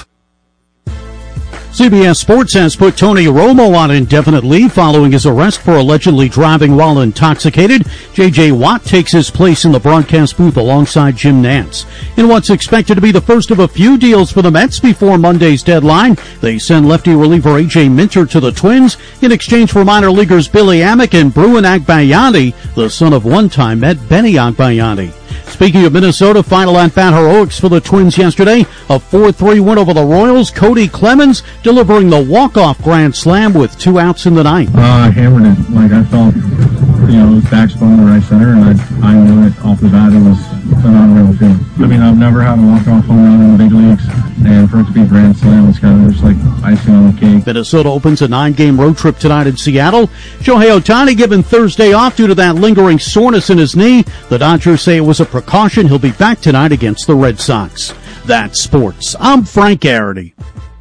C B S Sports has put Tony Romo on indefinite leave following his arrest for allegedly driving while intoxicated. J J. Watt takes his place in the broadcast booth alongside Jim Nantz. In what's expected to be the first of a few deals for the Mets before Monday's deadline, they send lefty reliever A J. Minter to the Twins in exchange for minor leaguers Billy Amick and Bruin Agbayani, the son of one-time Met Benny Agbayani. Speaking of Minnesota, final at-bat heroics for the Twins yesterday. A four three win over the Royals. Cody Clemens delivering the walk-off grand slam with two outs in the ninth. Uh, I hammered it. Like, I felt, you know, it was backspun to right center, and I, I knew it off the bat. It was an unreal feeling. I mean, I've never had a walk-off home run in the big leagues, and for it to be a grand slam, it's kind of just like icing on the cake. Minnesota opens a nine-game road trip tonight in Seattle. Shohei Ohtani given Thursday off due to that lingering soreness in his knee. The Dodgers say it was a precaution. He'll be back tonight against the Red Sox. That's sports. I'm Frank Garrity.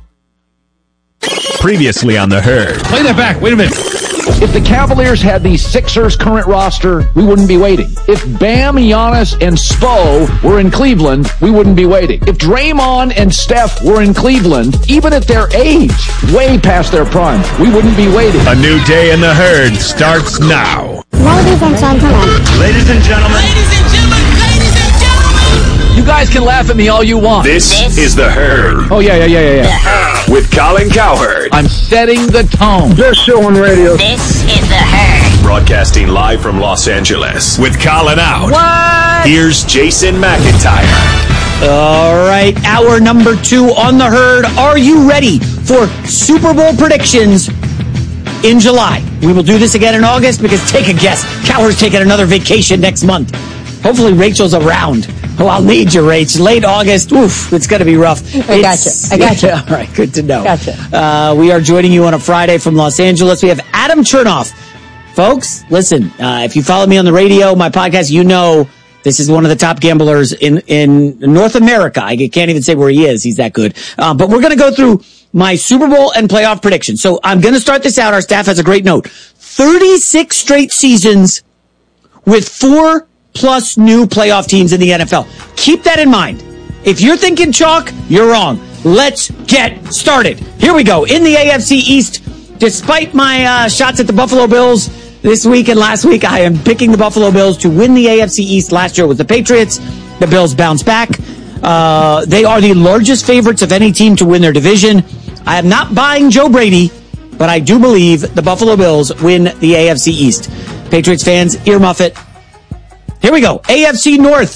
Previously on The Herd. Play that back. Wait a minute. If the Cavaliers had the Sixers' current roster, we wouldn't be waiting. If Bam, Giannis, and Spo were in Cleveland, we wouldn't be waiting. If Draymond and Steph were in Cleveland, even at their age, way past their prime, we wouldn't be waiting. A new day in The Herd starts now. No defense on time. Ladies and gentlemen. Ladies and gentlemen. Ladies and gentlemen. You guys can laugh at me all you want. This, this is The Herd. Oh, yeah, yeah, yeah, yeah, yeah. With Colin Cowherd. I'm setting the tone. Best show on radio. This is The Herd. Broadcasting live from Los Angeles. With Colin out. What? Here's Jason McIntyre. All right, hour number two on The Herd. Are you ready for Super Bowl predictions in July? We will do this again in August because, take a guess, Cowher's taking another vacation next month. Hopefully Rachel's around. Oh, I'll need you, Rach. Late August. Oof, it's going to be rough. I got you. I got you. All right, good to know. Gotcha. Uh, we are joining you on a Friday from Los Angeles. We have Adam Chernoff. Folks, listen, uh, if you follow me on the radio, my podcast, you know this is one of the top gamblers in, in North America. I can't even say where he is. He's that good. Uh, but we're going to go through my Super Bowl and playoff predictions. So I'm going to start this out. Our staff has a great note. thirty-six straight seasons with four plus new playoff teams in the N F L. Keep that in mind. If you're thinking chalk, you're wrong. Let's get started. Here we go. In the A F C East, despite my uh, shots at the Buffalo Bills this week and last week, I am picking the Buffalo Bills to win the A F C East. Last year it was the Patriots. The Bills bounce back. Uh, they are the largest favorites of any team to win their division. I am not buying Joe Brady, but I do believe the Buffalo Bills win the A F C East. Patriots fans, earmuff it. Here we go. A F C North.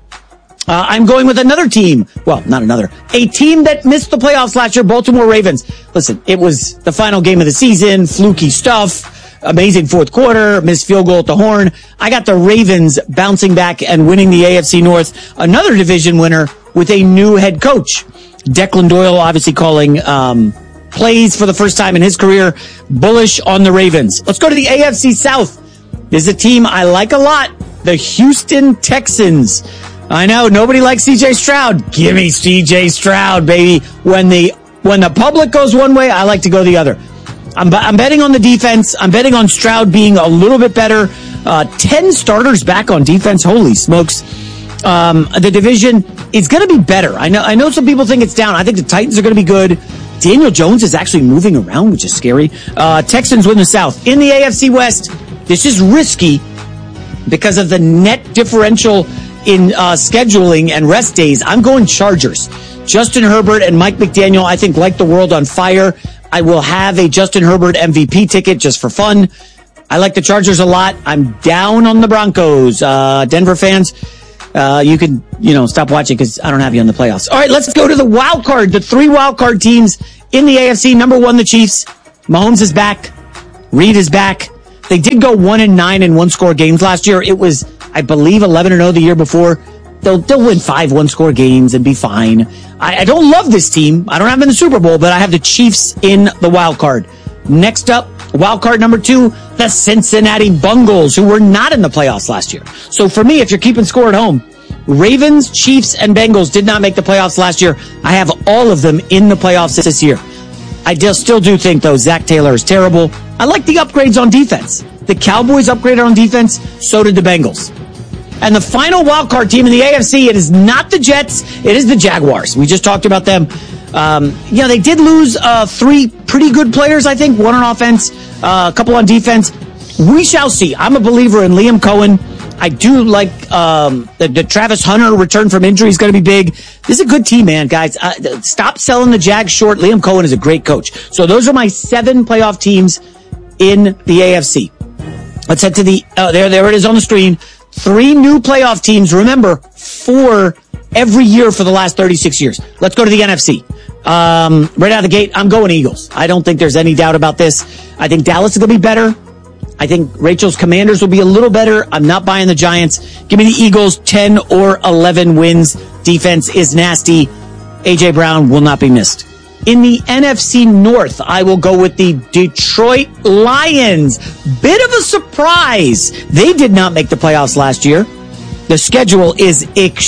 Uh, I'm going with another team. Well, not another. A team that missed the playoffs last year, Baltimore Ravens. Listen, it was the final game of the season, fluky stuff, amazing fourth quarter, missed field goal at the horn. I got the Ravens bouncing back and winning the A F C North, another division winner with a new head coach. Declan Doyle obviously calling um, plays for the first time in his career, bullish on the Ravens. Let's go to the A F C South. This is a team I like a lot, the Houston Texans. I know, nobody likes C J Stroud. Give me C J Stroud, baby. When the when the public goes one way, I like to go the other. I'm, I'm betting on the defense. I'm betting on Stroud being a little bit better. Uh, ten starters back on defense. Holy smokes. Um, the division is going to be better. I know I know some people think it's down. I think the Titans are going to be good. Daniel Jones is actually moving around, which is scary. Uh, Texans win the South. In the A F C West, this is risky because of the net differential in uh, scheduling and rest days. I'm going Chargers. Justin Herbert and Mike McDaniel, I think, light the world on fire. I will have a Justin Herbert M V P ticket just for fun. I like the Chargers a lot. I'm down on the Broncos. Uh, Denver fans, uh, you can, you know, stop watching because I don't have you on the playoffs. All right, let's go to the wild card. The three wild card teams in the A F C. Number one, the Chiefs. Mahomes is back. Reed is back. They did go one and nine in one score games last year. It was, I believe, eleven and oh the year before. They'll, they'll win five one score games and be fine. I, I don't love this team. I don't have them in the Super Bowl, but I have the Chiefs in the wild card. Next up, wild card number two, the Cincinnati Bengals, who were not in the playoffs last year. So for me, if you're keeping score at home, Ravens, Chiefs, and Bengals did not make the playoffs last year. I have all of them in the playoffs this year. I still do think, though, Zach Taylor is terrible. I like the upgrades on defense. The Cowboys upgraded on defense, so did the Bengals. And the final wildcard team in the A F C, it is not the Jets, it is the Jaguars. We just talked about them. Um, you know, they did lose uh, three pretty good players, I think. One on offense, uh, a couple on defense. We shall see. I'm a believer in Liam Cohen. I do like um, the, the Travis Hunter return from injury is going to be big. This is a good team, man, guys. Uh, stop selling the Jags short. Liam Cohen is a great coach. So those are my seven playoff teams in the A F C. Let's head to the, uh, there, there it is on the screen. Three new playoff teams. Remember, four every year for the last thirty-six years. Let's go to the N F C. Um, right out of the gate, I'm going Eagles. I don't think there's any doubt about this. I think Dallas is going to be better. I think Rachel's Commanders will be a little better. I'm not buying the Giants. Give me the Eagles, ten or eleven wins. Defense is nasty. A J Brown will not be missed. In the N F C North, I will go with the Detroit Lions. Bit of a surprise. They did not make the playoffs last year. The schedule is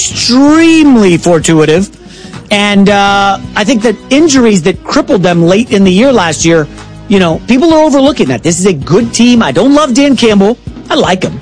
extremely fortuitous. And uh, I think that injuries that crippled them late in the year last year, you know, people are overlooking that. This is a good team. I don't love Dan Campbell. I like him.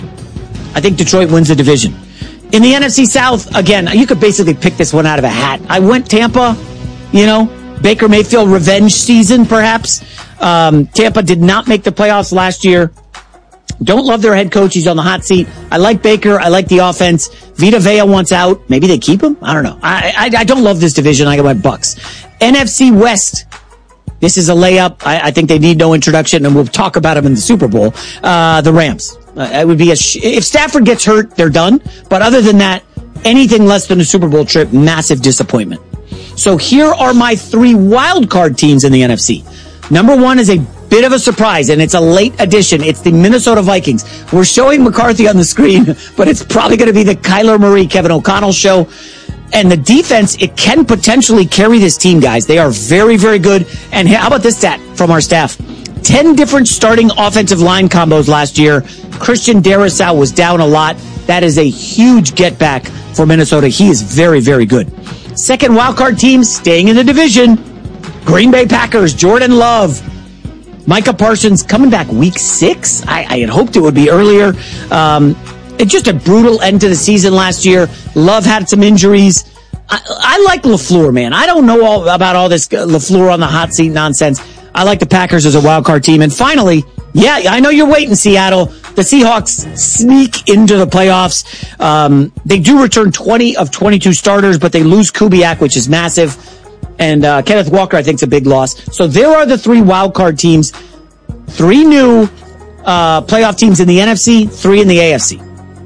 I think Detroit wins the division. In the N F C South, again, you could basically pick this one out of a hat. I went Tampa, you know, Baker Mayfield revenge season, perhaps. Um, Tampa did not make the playoffs last year. Don't love their head coach. He's on the hot seat. I like Baker. I like the offense. Vita Vea wants out. Maybe they keep him. I don't know. I, I, I don't love this division. I went Bucks. N F C West. This is a layup. I, I think they need no introduction, and we'll talk about them in the Super Bowl. Uh, the Rams. Uh, it would be a sh- if Stafford gets hurt, they're done. But other than that, anything less than a Super Bowl trip, massive disappointment. So here are my three wild card teams in the N F C. Number one is a bit of a surprise, and it's a late addition. It's the Minnesota Vikings. We're showing McCarthy on the screen, but it's probably going to be the Kyler Murray, Kevin O'Connell show. And the defense, it can potentially carry this team, guys. They are very, very good. And how about this stat from our staff? Ten different starting offensive line combos last year. Christian Darrisaw was down a lot. That is a huge get back for Minnesota. He is very, very good. Second wildcard team staying in the division. Green Bay Packers, Jordan Love. Micah Parsons coming back week six. I, I had hoped it would be earlier. Um, it's just a brutal end to the season last year. Love had some injuries. I, I like LaFleur, man. I don't know all about all this LaFleur on the hot seat nonsense. I like the Packers as a wildcard team. And finally, yeah, I know you're waiting, Seattle. The Seahawks sneak into the playoffs. Um, they do return twenty of twenty-two starters, but they lose Kubiak, which is massive. And uh, Kenneth Walker, I think, is a big loss. So there are the three wildcard teams. Three new uh, playoff teams in the N F C, three in the A F C.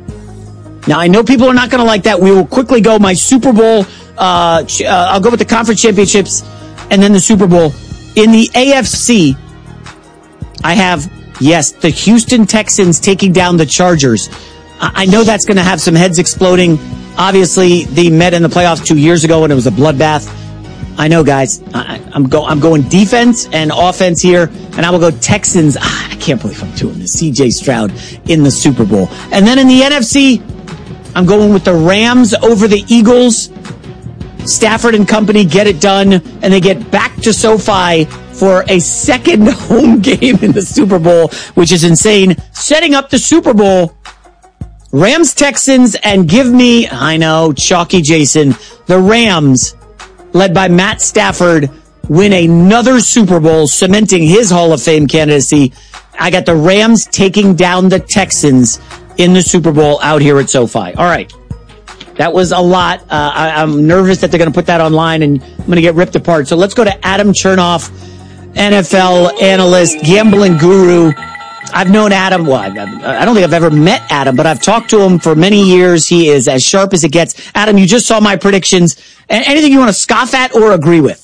Now, I know people are not going to like that. We will quickly go my Super Bowl. Uh, ch- uh, I'll go with the conference championships and then the Super Bowl. In the A F C, I have, yes, the Houston Texans taking down the Chargers. I, I know that's going to have some heads exploding. Obviously, they met in the playoffs two years ago and it was a bloodbath. I know, guys. I, I'm, go, I'm going defense and offense here, and I will go Texans. Ah, I can't believe I'm doing this. C J Stroud in the Super Bowl. And then in the N F C, I'm going with the Rams over the Eagles. Stafford and company get it done, and they get back to SoFi for a second home game in the Super Bowl, which is insane. Setting up the Super Bowl, Rams, Texans, and give me, I know, chalky Jason, the Rams, led by Matt Stafford, win another Super Bowl, cementing his Hall of Fame candidacy. I got the Rams taking down the Texans in the Super Bowl out here at SoFi. All right. That was a lot. Uh, I, I'm nervous that they're going to put that online and I'm going to get ripped apart. So let's go to Adam Chernoff, N F L analyst, gambling guru. I've known Adam. Well, I, I don't think I've ever met Adam, but I've talked to him for many years. He is as sharp as it gets. Adam, you just saw my predictions. Anything you want to scoff at or agree with?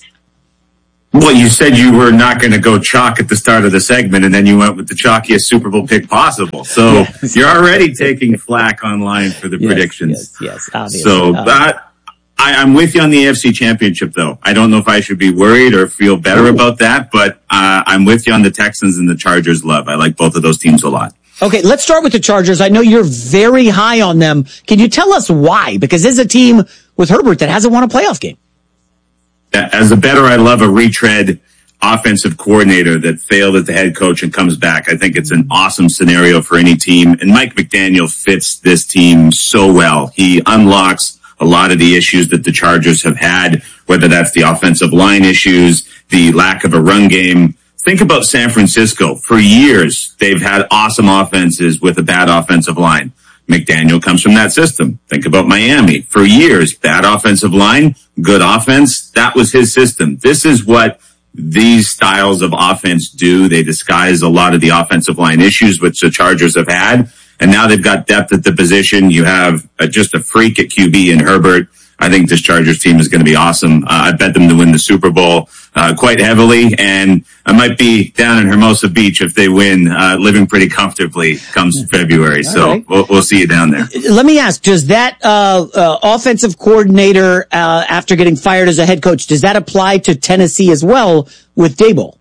Well, you said you were not going to go chalk at the start of the segment, and then you went with the chalkiest Super Bowl pick possible. So yes. You're already taking flack online for the yes, predictions. Yes, yes, obviously. So uh, I, I'm with you on the A F C Championship, though. I don't know if I should be worried or feel better Ooh. about that, but uh, I'm with you on the Texans and the Chargers love. I like both of those teams a lot. Okay, let's start with the Chargers. I know you're very high on them. Can you tell us why? Because this is a team with Herbert that hasn't won a playoff game. As a bettor, I love a retread offensive coordinator that failed at the head coach and comes back. I think it's an awesome scenario for any team. And Mike McDaniel fits this team so well. He unlocks a lot of the issues that the Chargers have had, whether that's the offensive line issues, the lack of a run game. Think about San Francisco. For years, they've had awesome offenses with a bad offensive line. McDaniel comes from that system. Think about Miami. For years, bad offensive line, good offense. That was his system. This is what these styles of offense do. They disguise a lot of the offensive line issues which the Chargers have had. And now they've got depth at the position. You have a, just a freak at Q B in Herbert. I think this Chargers team is going to be awesome. Uh, I bet them to win the Super Bowl uh, quite heavily, and I might be down in Hermosa Beach if they win, uh, living pretty comfortably comes February. All so right. we'll, we'll see you down there. Let me ask, does that uh, uh, offensive coordinator, uh, after getting fired as a head coach, does that apply to Tennessee as well with Daboll?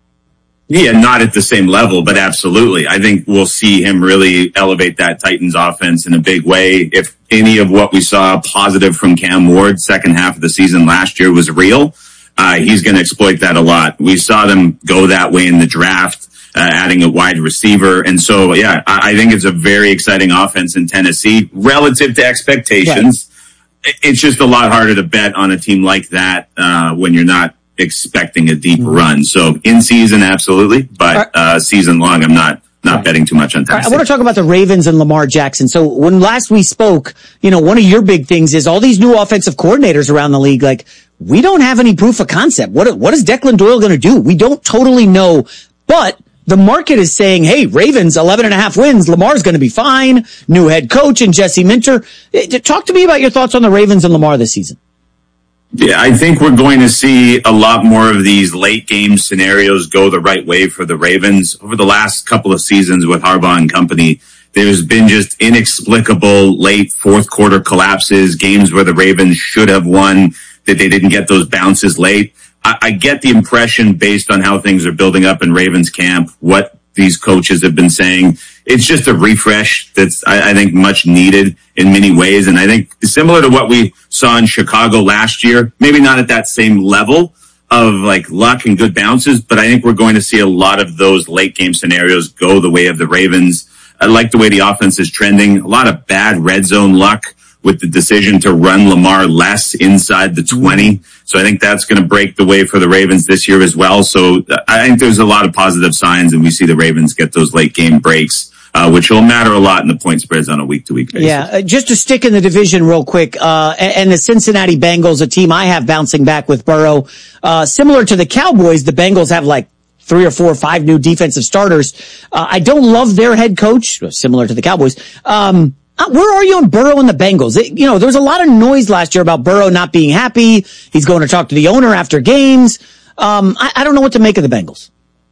Yeah, not at the same level, but absolutely. I think we'll see him really elevate that Titans offense in a big way. If any of what we saw positive from Cam Ward second half of the season last year was real, uh, he's going to exploit that a lot. We saw them go that way in the draft, uh, adding a wide receiver. And so, yeah, I, I think it's a very exciting offense in Tennessee relative to expectations. Right. It's just a lot harder to bet on a team like that, uh, when you're not expecting a deep run. So in season, absolutely, but uh, season long, I'm not not right. betting too much on Tennessee. Right, I want to talk about the Ravens and Lamar Jackson. So when last we spoke, you know, one of your big things is all these new offensive coordinators around the league. Like, we don't have any proof of concept. What what is Declan Doyle going to do? We don't totally know, but the market is saying, hey, Ravens, eleven and a half wins. Lamar's going to be fine. New head coach and Jesse Minter. Talk to me about your thoughts on the Ravens and Lamar this season. Yeah, I think we're going to see a lot more of these late game scenarios go the right way for the Ravens. Over the last couple of seasons with Harbaugh and company, there's been just inexplicable late fourth quarter collapses, games where the Ravens should have won, that they didn't get those bounces late. I, I get the impression, based on how things are building up in Ravens camp, what these coaches have been saying, it's just a refresh that's, I, I think, much needed in many ways. And I think similar to what we saw in Chicago last year, maybe not at that same level of like luck and good bounces, but I think we're going to see a lot of those late game scenarios go the way of the Ravens. I like the way the offense is trending. A lot of bad red zone luck with the decision to run Lamar less inside the twenty. So I think that's going to break the way for the Ravens this year as well. So I think there's a lot of positive signs, and we see the Ravens get those late game breaks, uh, which will matter a lot in the point spreads on a week to week basis. Yeah, uh, just to stick in the division real quick, uh, and, and the Cincinnati Bengals, a team I have bouncing back with Burrow, uh, similar to the Cowboys, the Bengals have like three or four or five new defensive starters. Uh, I don't love their head coach, similar to the Cowboys. Um, Where are you on Burrow and the Bengals? It, you know, there was a lot of noise last year about Burrow not being happy. He's going to talk to the owner after games. Um, I, I don't know what to make of the Bengals.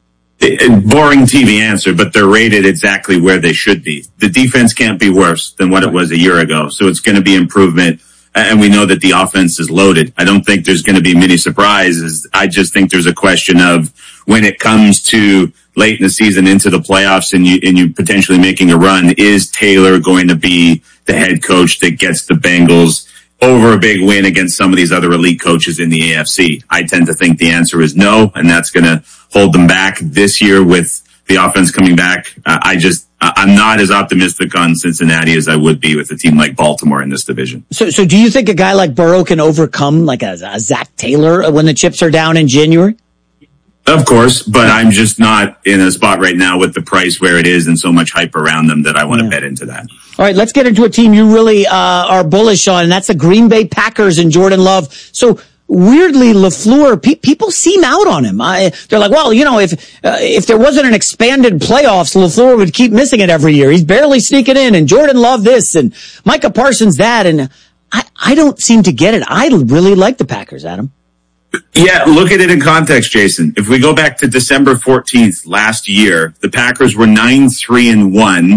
Boring T V answer, but they're rated exactly where they should be. The defense can't be worse than what it was a year ago, so it's going to be improvement. And we know that the offense is loaded. I don't think there's going to be many surprises. I just think there's a question of when it comes to late in the season into the playoffs and you, and you potentially making a run, is Taylor going to be the head coach that gets the Bengals over a big win against some of these other elite coaches in the A F C? I tend to think the answer is no, and that's going to hold them back this year with the offense coming back. Uh, I just, I'm not as optimistic on Cincinnati as I would be with a team like Baltimore in this division. So, so do you think a guy like Burrow can overcome like a, a Zach Taylor when the chips are down in January? Of course, but I'm just not in a spot right now with the price where it is and so much hype around them that I want to yeah. bet into that. All right, let's get into a team you really uh, are bullish on, and that's the Green Bay Packers and Jordan Love. So weirdly, LaFleur, pe- people seem out on him. I, they're like, well, you know, if uh, if there wasn't an expanded playoffs, LaFleur would keep missing it every year. He's barely sneaking in, and Jordan Love this, and Micah Parsons that, and I, I don't seem to get it. I really like the Packers, Adam. Yeah, look at it in context, Jason. If we go back to December fourteenth last year, the Packers were nine three and one